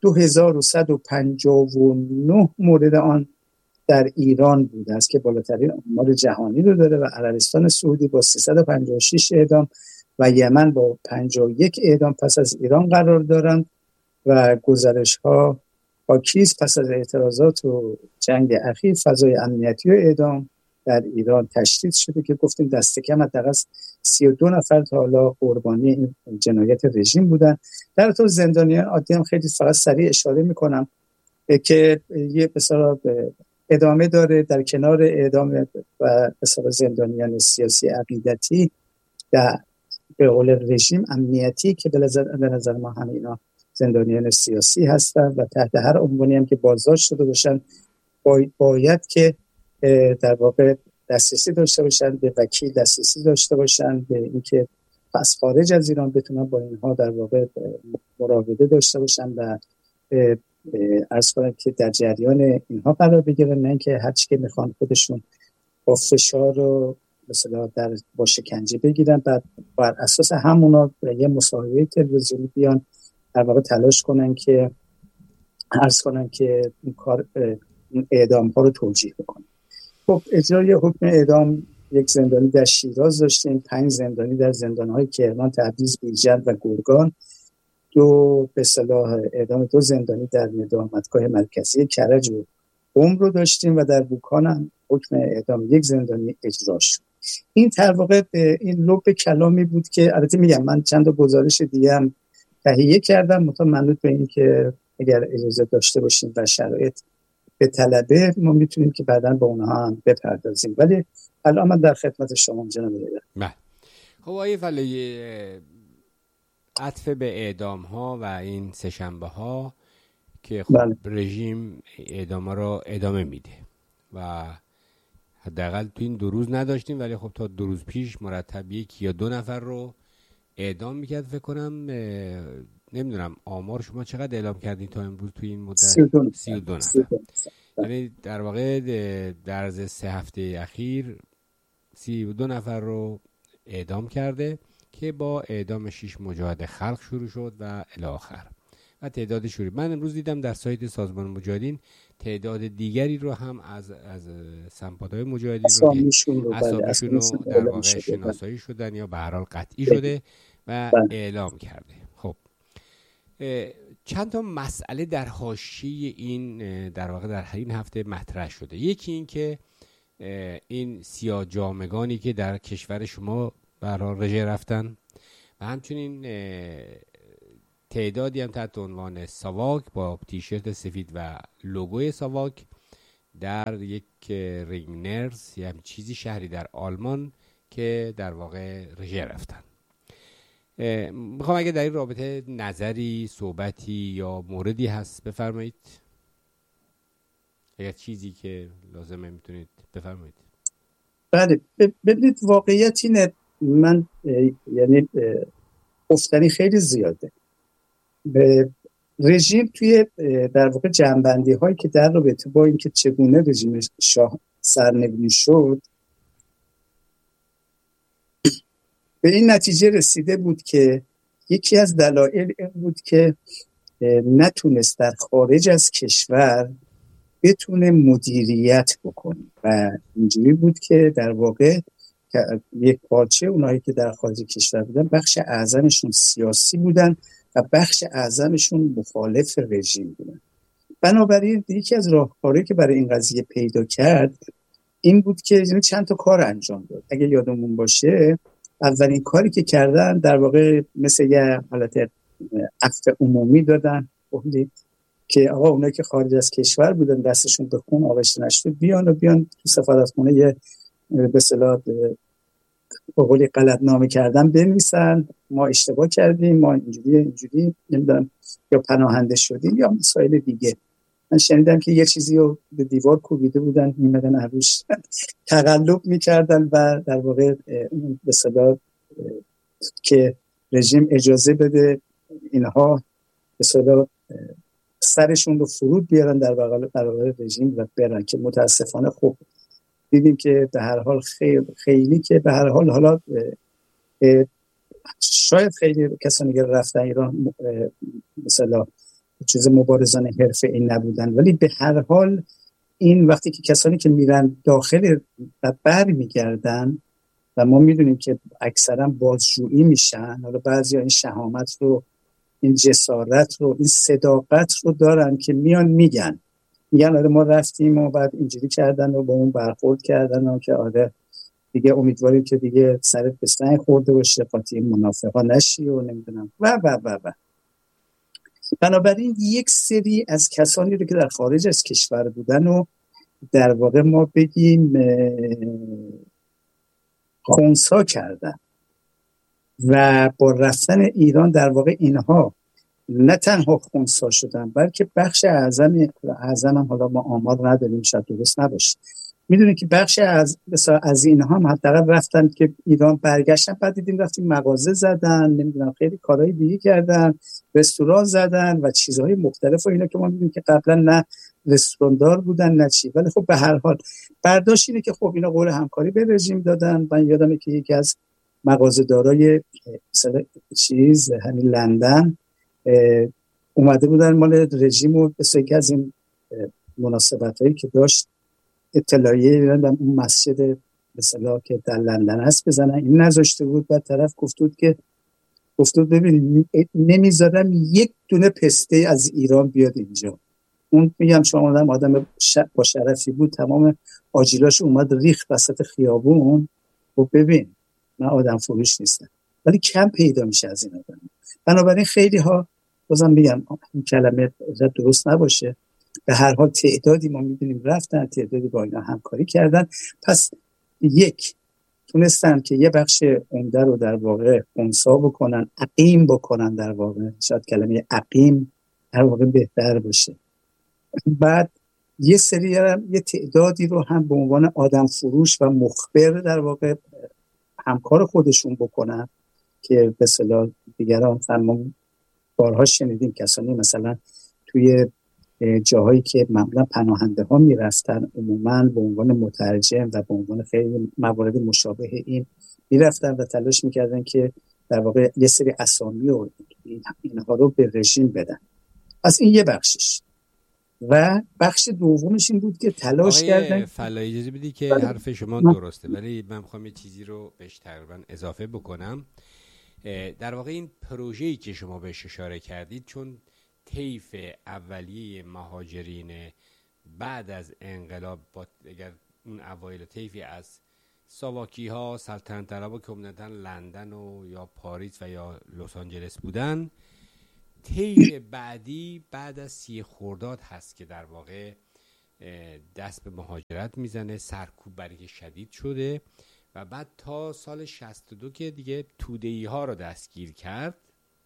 2159 مورد آن در ایران بوده است که بالاترین آمار جهانی رو داره، و عربستان سعودی با 356 اعدام و یمن با 51 اعدام پس از ایران قرار دارند. و گزارش‌ها پاکیز پس از اعتراضات و جنگ اخیر فضای امنیتی و اعدام در ایران تشدید شده که گفتیم دست کم حداقل 32 نفر تا حالا قربانی این جنایت رژیم بودن. در تو زندانیان عادی هم خیلی فقط سریع اشاره میکنم که یه بسیار ادامه داره. در کنار اعدام و بسیار زندانیان سیاسی عقیدتی در به قول رژیم امنیتی که به نظر ما همه اینا زندانیان سیاسی هستن و تحت هر عنوانی هم که بازداشت شده باشن باید که در واقع دسترسی داشته باشن به وکیل، دسترسی داشته باشن به اینکه پس خارج از ایران بتونن با اینها در واقع مراوده داشته باشن و عرض کنم که در جریان اینها قرار بگیرن، نه اینکه هر چی که میخوان خودشون با فشار و مثلا با شکنجه بگیرن، بعد بر اساس همونا یه مصاحبه تلویزیونی بیان در واقع تلاش کنن که عرض کنن که این کار اعدام ها رو توجیه بکنن. خب اجرای حکم اعدام یک زندانی در شیراز داشتیم، 5 زندانی در زندان‌های کرمان، تبریز، بیجند و گرگان، دو به اصطلاح اعدام 2 زندانی در ندامتگاه مرکزی کرج و قم رو داشتیم و در بوکان هم حکم اعدام 1 زندانی اجرا شد. این در واقع این لب کلامی بود که البته میگم من چند تا گزارش دیگه هم تهیه کردم منوط به این که اگر اجازه داشته باشیم و شرایط به طلبه ما میتونیم که بعداً با اونها هم بپردازیم، ولی الان من در خدمت شما جناب لیلا. بله. خب آقای فلاحی، عطف به اعدام ها و این سه‌شنبه ها که خب رژیم اعدام ها را ادامه میده و حداقل تو این 2 روز نداشتیم، ولی خب تا 2 روز پیش مرتب 1 یا 2 نفر رو اعدام میکرد. فکر کنم نمیدونم آمار شما چقدر اعلام کردین تا امروز تو این مدت؟ 32 نفر. یعنی در واقع در عرض 3 هفته اخیر 32 نفر رو اعدام کرده که با اعدام 6 مجاهد خلق شروع شد و الی آخر و تعداد شروع. من امروز دیدم در سایت سازمان مجاهدین تعداد دیگری رو هم از سمپادهای مجاهدین اسامیشون رو در واقع شناسایی شدن یا به هر حال قطعی شده و اعلام کرده. چند تا مسئله در حاشیه این در واقع در این هفته مطرح شده. یکی این که این سیاه جامگانی که در کشور شما برای رژه رفتن و همچنین تعدادی هم تحت عنوان ساواک با تیشرت سفید و لوگوی ساواک در یک رینگنرز یا چیزی شهری در آلمان که در واقع رژه رفتن. میخوام اگه در این رابطه نظری، صحبتی یا موردی هست بفرمایید. اگر چیزی که لازمه میتونید بفرمایید. بله، ببینید واقعیت اینه، من یعنی گفتنی خیلی زیاده. رژیم توی در واقع جنبندی هایی که در رابطه با اینکه چگونه رژیم شاه سرنگون شد به این نتیجه رسیده بود که یکی از دلایل این بود که نتونست در خارج از کشور بتونه مدیریت بکنه و اینجوری بود که در واقع یک پارچه اونایی که در خارج کشور بودن بخش اعظمشون سیاسی بودن و بخش اعظمشون مخالف رژیم بودن. بنابراین یکی از راهکارهایی که برای این قضیه پیدا کرد این بود که چند تا کار انجام داد. اگه یادمون باشه اولین کاری که کردن در واقع مثل یه حالت عفو عمومی دادن که آقا اونایی که خارج از کشور بودن دستشون به خون آغشته نشده بیان تو سفارتخونه یه به اصطلاح قولی غلطنامه کردن بنویسن ما اشتباه کردیم، ما اینجوری نمیدونم یا پناهنده شدیم یا مسائل دیگه. من شنیدم که یه چیزی رو به دیوار کوبیده بودن میمدن عروش تقلب میکردن و در واقع به اصطلاح که رژیم اجازه بده اینها به اصطلاح سرشون رو فرود بیارن در برابر رژیم و برن، که متاسفانه خب دیدیم که به هر حال خیلی که به هر حال حالا شاید خیلی کسانی که رفتن ایران مثلا چیز مبارزان حرفه‌ای نبودن، ولی به هر حال این وقتی که کسانی که میرن داخل و بر میگردن و ما میدونیم که اکثرا بازجویی میشن، حالا بعضی ها این شهامت رو، این جسارت رو، این صداقت رو دارن که میان میگن آره ما رفتیم و بعد اینجوری کردن و با اون برخورد کردن و که آره دیگه امیدواریم که دیگه سرت به سنگ خورده باشه قاطی منافقا نشی و نمیدونم و بنابراین یک سری از کسانی رو که در خارج از کشور بودن و در واقع ما بگیم خونسا کردن و با رفتن ایران در واقع اینها نه تنها خونسا شدن بلکه بخش اعظم حالا ما آمار نداریم شاید درست نباشه، میدونید که بخش از اینها هم حداقل رفتن که ایران برگشتن، بعد دیدیم رفتیم مغازه زدن نمیدونم خیلی کارهای دیگه کردن، رستوران زدن و چیزهای مختلف و اینا که ما میدونیم که قبلا نه رستوراندار بودن نه چی، ولی خب به هر حال برداشت اینه که خب اینا قول همکاری به رژیم دادن. من یادمه که یکی از مغازه‌دارای مثلا چیز همین لندن اومده بودن مال رژیم و به یکی از این مناسبتایی که داشت اطلاعیه دادن اون مسجد مثلا که در لندن هست بزنن، این نذاشته بود. بعد طرف گفتود ببین نمیذارم یک دونه پسته از ایران بیاد اینجا. اون میگم شما آدم با شرفی بود، تمام آجیلاش اومد ریخت وسط خیابون و ببین من آدم فروش نیستم، ولی کم پیدا میشه از این آدم. بنابراین خیلی ها بازم میگم این کلمه درست نباشه، به هر حال تعدادی ما میبینیم رفتن، تعدادی با اینا همکاری کردن، پس یک تونستن که یه بخش عمده رو در واقع خنثی بکنن، عقیم بکنن، در واقع شاید کلمه عقیم در واقع بهتر باشه. بعد یه تعدادی رو هم به عنوان آدم فروش و مخبر در واقع همکار خودشون بکنن که به اصطلاح دیگران ما بارها شنیدیم کسانی مثلا توی جاهایی که معمولا پناهنده ها میرفتن عموما به عنوان مترجم و به عنوان خیلی موارد مشابه این میرفتن و تلاش میکردن که در واقع یه سری اسامی و اینها رو به رژیم بدن. از این یه بخشش و بخش دومش این بود که تلاش کردن. فلایی اجازه بدی که حرف شما درسته، ولی من میخوام یه چیزی رو بهش تقریبا اضافه بکنم. در واقع این پروژه‌ای که شما بهش اشاره کردید، چون طیف اولیه مهاجرین بعد از انقلاب با اگر اون اوایل طیفی از ساواکی ها، سلطنت طلبا که عمدتاً لندن و یا پاریس و یا لس آنجلس بودن، طیف بعدی بعد از 30 خرداد هست که در واقع دست به مهاجرت میزنه، سرکوب برای شدید شده و بعد تا سال 62 که دیگه توده‌ای ها رو دستگیر کرد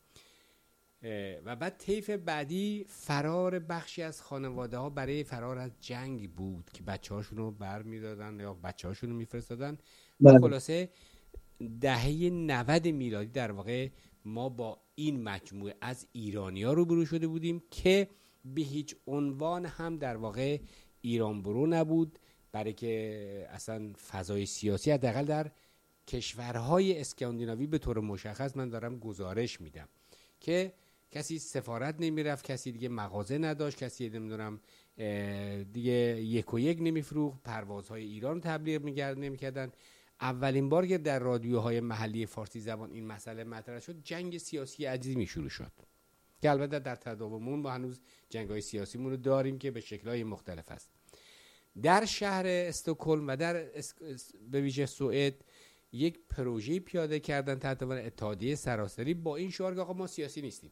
و بعد طیف بعدی فرار بخشی از خانواده ها برای فرار از جنگ بود که بچه هاشون رو بر می دادن یا بچه هاشون رو می فرستادن و خلاصه دهه 90 میلادی در واقع ما با این مجموعه از ایرانی ها روبرو شده بودیم که به هیچ عنوان هم در واقع ایران برو نبود، برای که اصلا فضای سیاسی حداقل در کشورهای اسکاندیناوی به طور مشخص من دارم گزارش میدم که کسی سفارت نمیرفت، کسی دیگه مغازه نداشت، کسی نمیدونم دیگه یک و یک نمیفروخت، پروازهای ایران تبلیغ نمیکردن. اولین بار که در رادیوهای محلی فارسی زبان این مسئله مطرح شد، جنگ سیاسی عظیمی شروع شد که البته در تداومون ما هنوز جنگ‌های سیاسیمون رو داریم که به شکل‌های مختلف است. در شهر استکهلم و در به ویژه سوئد یک پروژه پیاده کردن تحت عنوان اتحادیه سراسری با این شعار که آقا ما سیاسی نیستیم،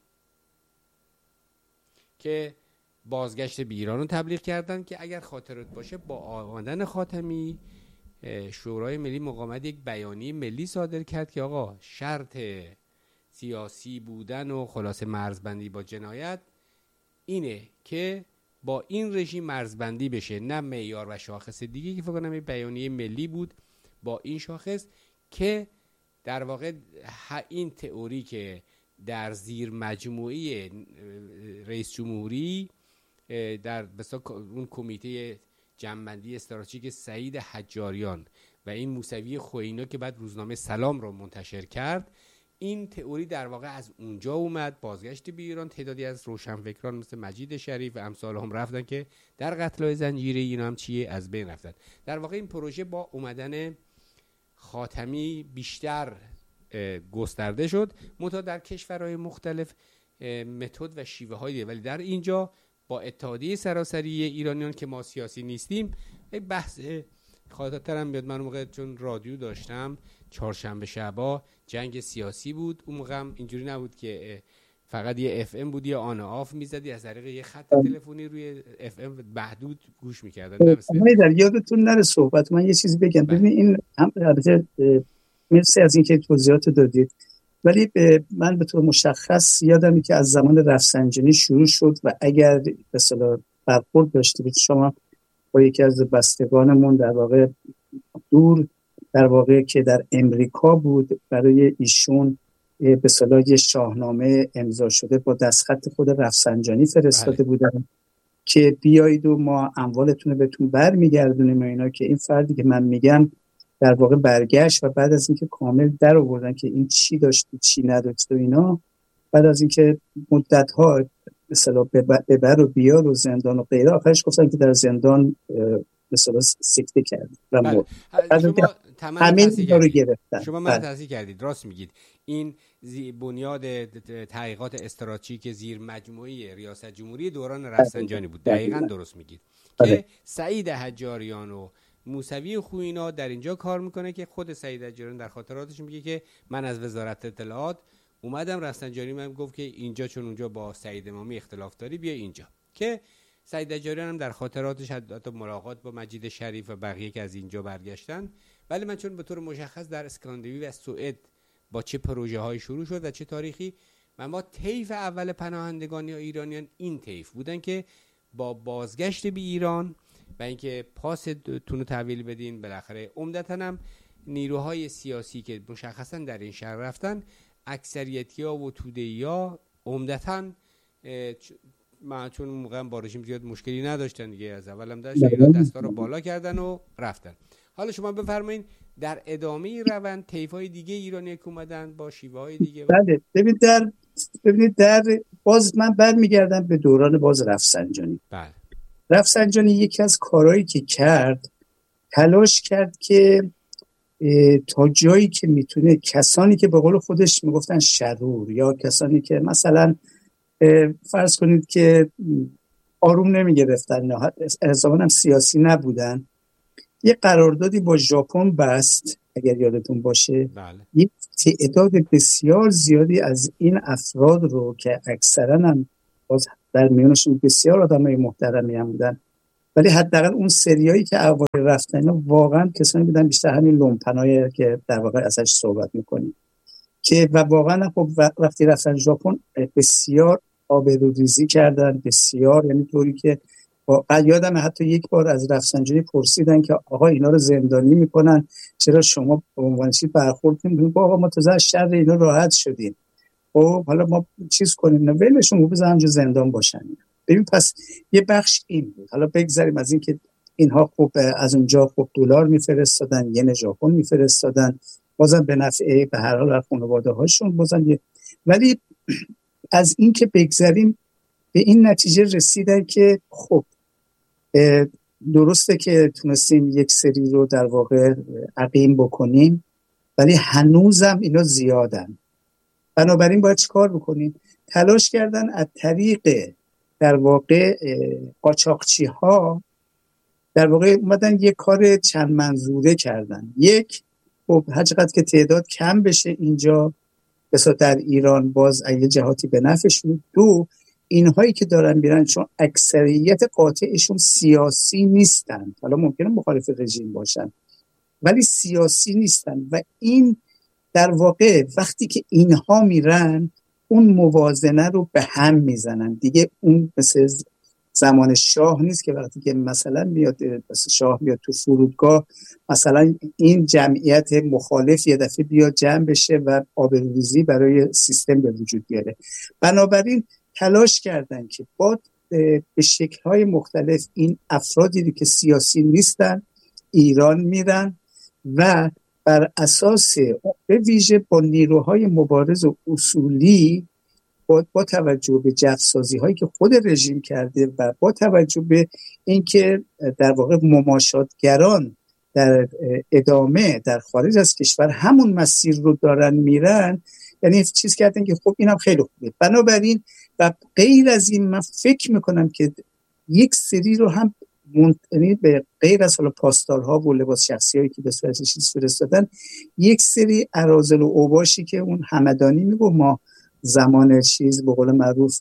که بازگشت به ایران رو تبلیغ کردن که اگر خاطرت باشه با آمدن خاتمی شورای ملی مقاومت یک بیانیه ملی صادر کرد که آقا شرط سیاسی بودن و خلاصه مرزبندی با جنایت اینه که با این رژیم مرزبندی بشه، نه معیار و شاخص دیگه که فکر کنم این بیانیه ملی بود، با این شاخص که در واقع این تئوری که در زیر مجموعه رئیس جمهوری در بسیار اون کمیته جمع‌بندی استراتژیک سعید حجاریان و این موسوی خوئینا که بعد روزنامه سلام رو منتشر کرد، این تئوری در واقع از اونجا اومد. بازگشت به ایران تعدادی از روشنفکران مثل مجید شریف و امثال هم رفتن که در قتل‌های زنجیره اینا هم چیه از بین رفتن. در واقع این پروژه با اومدن خاتمی بیشتر گسترده شد، منتها در کشورهای مختلف متد و شیوه هایی، ولی در اینجا با اتحادیه سراسری ایرانیان که ما سیاسی نیستیم، یک بحث خاطرم بیاد من موقع چون رادیو داشتم چهارشنبه شبا جنگ سیاسی بود، اون موقع هم اینجوری نبود که فقط یه اف ام بود یا آن آف میزدی، از طریق یه خط تلفنی روی اف ام محدود گوش میکردن. یادتون نره صحبت من یه چیزی بگم. ببین این هم مرسی از اینکه توضیحات دادید، ولی من به طور مشخص یادمه که از زمان رفسنجانی شروع شد و اگر به اصطلاح برخورد داشتید شما با یکی از بستگانمون در واقع دور در واقع که در امریکا بود، برای ایشون به اصطلاح یه شاهنامه امضا شده با دستخط خود رفسنجانی فرستاده بودن که بیایید و ما اموالتون رو بهتون برمیگردونیم و اینا، که این فردی که من میگم در واقع برگشت و بعد از اینکه کامل در آوردن که این چی داشت و چی نداشت و اینا، بعد از اینکه مدت‌ها مثلا ببر و بیار و زندان و غیره، آخرش گفتن که در زندان مثلا سکته کرد و مرد. همین رو گرفتن. شما من تصحیح کردید، راست میگید. این بنیاد تحقیقات استراتژیک زیر مجموعه ریاست جمهوری دوران رفسنجانی بود. دقیقاً درست میگید که سعید حجاریان و موسوی خوئینا در اینجا کار میکنه که خود سعید حجاریان در خاطراتش میگه که من از وزارت اطلاعات اومدم، رفسنجانی من گفت که اینجا چون اونجا با سعید امامی اختلاف داری بیا اینجا، که سعید حجاریان هم در خاطراتش حتی ملاقات با مجید شریف و بقیه که از اینجا برگشتن. ولی من چون به طور مشخص در اسکاندیناوی و سوئد با چه پروژه های شروع شد و چه تاریخی، و ما طیف اول پناهندگان یا ایرانیان این طیف بودن که با بازگشت به ایران و اینکه پاستون رو تحویل بدین، بالاخره عمدتاً هم نیروهای سیاسی که مشخصاً در این شهر رفتن، اکثریتی‌ها و توده‌ای‌ها عمدتاً چون موقعا با رژیم زیاد مشکلی نداشتن دیگه، از اول هم داشتن، اینا دستا رو بالا کردن و رفتن. حالا شما بفرمایید در ادامه روند طیف‌های دیگه ایرانی که اومدن با شیوه‌های دیگه. بله ببینید در باز من برمیگردم به دوران باز رفسنجانی. بله. رفسنجانی یکی از کارهایی که کرد، تلاش کرد که تا جایی که میتونه کسانی که به قول خودش میگفتن شرور یا کسانی که مثلا فرض کنید که آروم نمیگرفتن، حساباً هم سیاسی نبودن، یه قراردادی با ژاپن بست اگر یادتون باشه. بله. یک تعداد بسیار زیادی از این افراد رو که اکثرا هم باز در میانشون بسیار آدمای محترمی هم بودن، ولی حداقل اون سریایی که اوایل رفتن واقعا کسانی بودن بیشتر همین لومپنای که در واقع ازش صحبت میکنیم که و واقعا خب وقتی رفتن ژاپن بسیار آبروریزی کردن، بسیار، یعنی طوری که یادم حتی یک بار از رفسنجانی پرسیدن که آقا اینا رو زندانی میکنن چرا شما به عنوان چی برخورد نمی‌کنید؟ آقا ما تازه از شر اینا راحت شدیم، خب حالا ما چیز کنیم، نه ولشون بزنن اونجا زندان باشن. ببین پس یه بخش این بود. حالا بگذاریم از این که اینها خب از اونجا خب دلار میفرستادن، ین ژاپن میفرستادن، بازم به نفع به هر حال خانواده هاشون بازم ولی از این که بگذاریم به این نتیجه رسیدن که خب درسته که تونستیم یک سری رو در واقع عقیم بکنیم ولی هنوزم اینا زیادن، بنابراین باید چیکار بکنیم؟ تلاش کردن از طریق در واقع قاچاقچی ها در واقع اومدن یک کار چند منظوره کردن. یک، خب هر چقدر که تعداد کم بشه اینجا بسا در ایران باز یه جهاتی به نفعشون. دو، اینهایی که دارن میرن چون اکثریت قاطعشون سیاسی نیستن، حالا ممکنه مخالف رژیم باشن ولی سیاسی نیستن و این در واقع وقتی که اینها میرن اون موازنه رو به هم میزنن دیگه. اون مثل زمان شاه نیست که وقتی که مثلا میاد شاه میاد تو فرودگاه مثلا این جمعیت مخالف یه دفعه بیاد جمع بشه و آبروریزی برای سیستم به وجود بیاره. بنابراین تلاش کردن که با به شکل‌های مختلف این افرادی که سیاسی نیستن ایران میرن و بر اساس به ویژه با نیروهای مبارز و اصولی با توجه به جفسازی هایی که خود رژیم کرده و با توجه به اینکه در واقع مماشاتگران در ادامه در خارج از کشور همون مسیر رو دارن میرن، یعنی چیز کردن که خب اینم خیلی خوبه. بنابراین و غیر از این من فکر میکنم که یک سری رو هم یعنی به غیر از حالا پاسدارها و لباس شخصی هایی که به صورت چیز فرستادن، یک سری اراذل و اوباشی که اون همدانی میگو ما زمان چیز به قول معروف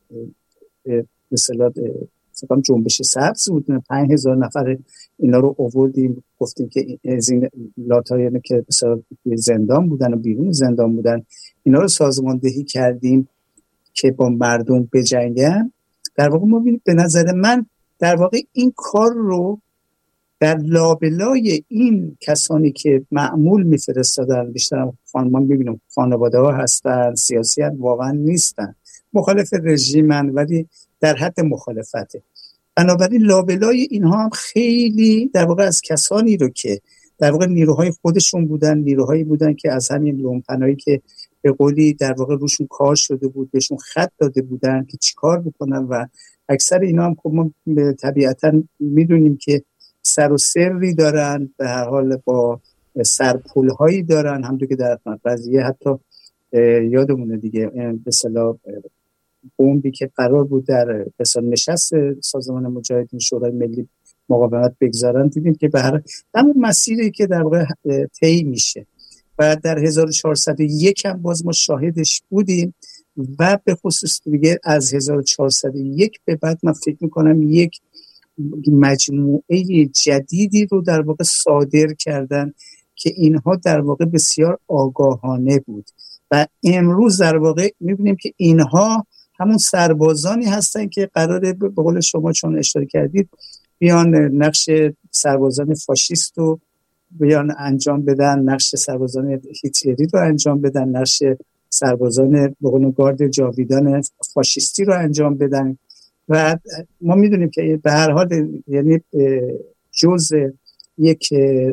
مثلا فکرم جنبش سبز بود 5000 نفر اینا رو آوردیم گفتیم که از این لاتایانی که مثلا زندان بودن و بیرون زندان بودن اینا رو سازماندهی کردیم که با مردم بجنگن. در واقع ما به نظر من در واقع این کار رو در لابلای این کسانی که معمول میفرستادن، بیشتر خانمان ببینم خانواده ها هستن، سیاسی هم واقعا نیستن، مخالف رژیمن ولی در حد مخالفته. بنابراین لابلای اینها هم خیلی در واقع از کسانی رو که در واقع نیروهای خودشون بودن، نیروهایی بودن که از همین لومپنایی که به قولی در واقع روشون کار شده بود بهشون خط داده بودن که چیکار بکنن و اکثر اینا هم خب ما طبیعتا میدونیم که سر و سری دارن، به هر حال با سرپولهایی دارن، همونطور که در قضیه حتی یادمونه دیگه به اصطلاح بمبی که قرار بود در به اصطلاح نشست سازمان مجاهدین شورای ملی مقاومت بگذارن، دیدیم که به هر همون مسیری که در واقع طی میشه و در 1401 هم باز ما شاهدش بودیم و به خصوص دیگه از 1401 به بعد من فکر میکنم یک مجموعه جدیدی رو در واقع صادر کردن که اینها در واقع بسیار آگاهانه بود و امروز در واقع میبینیم که اینها همون سربازانی هستن که قراره به قول شما چون اشاره کردید بیان نقش سربازان فاشیست رو بیان انجام بدن، نقش سربازان هیتلری رو انجام بدن، نقش سربازان به قول گارد جاویدان فاشیستی رو انجام بدن و ما میدونیم که به هر حال یعنی جزء یک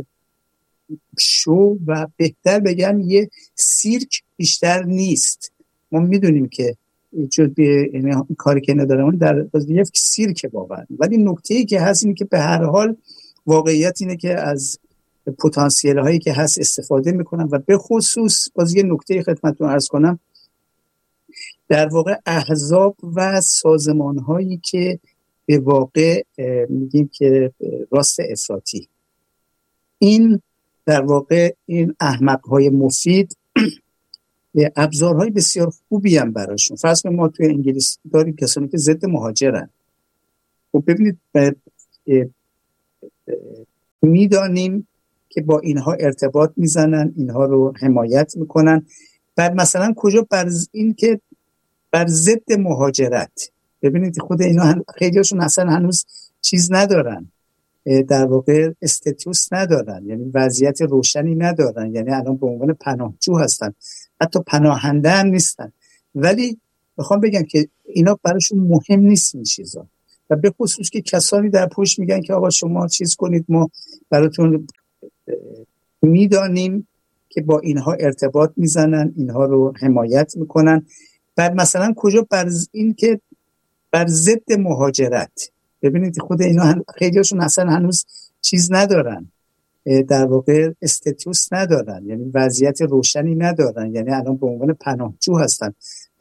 شو و بهتر بگم یه سیرک بیشتر نیست. ما میدونیم که یعنی کاری که ندارم در یک سیرک واقعا، ولی نکته‌ای که هست اینه که به هر حال واقعیت اینه که از پتانسیل هایی که هست استفاده میکنن و به خصوص باز یه نکته خدمتتون عرض کنم، در واقع احزاب و سازمان هایی که به واقع میگیم که راست افراطی، این در واقع این احمق های مفید ابزارهای بسیار خوبی هم براشون. فرض کنید ما توی انگلیس داریم کسانی که ضد مهاجرن. خب ببینید میدانیم که با اینها ارتباط میزنن، اینها رو حمایت میکنن. بر مثلا کجا بر این که بر ضد مهاجرت، ببینید خود اینا خیلیشون اصلا هنوز چیز ندارن، در واقع استاتوس ندارن، یعنی وضعیت روشنی ندارن، یعنی الان به عنوان پناهجو هستن، حتی پناهنده هم نیستن. ولی میخوام بگم که اینا براشون مهم نیست این چیزا، و به خصوص که کسانی در پشت میگن که آقا شما چیز کنید، ما براتون میدانیم که با اینها ارتباط میزنن، اینها رو حمایت میکنن. بر مثلا کجا بر این که بر ضد مهاجرت، ببینید خود اینا خیلیشون اصلا هنوز چیز ندارن، در واقع استاتوس ندارن، یعنی وضعیت روشنی ندارن، یعنی الان به عنوان پناهجو هستن،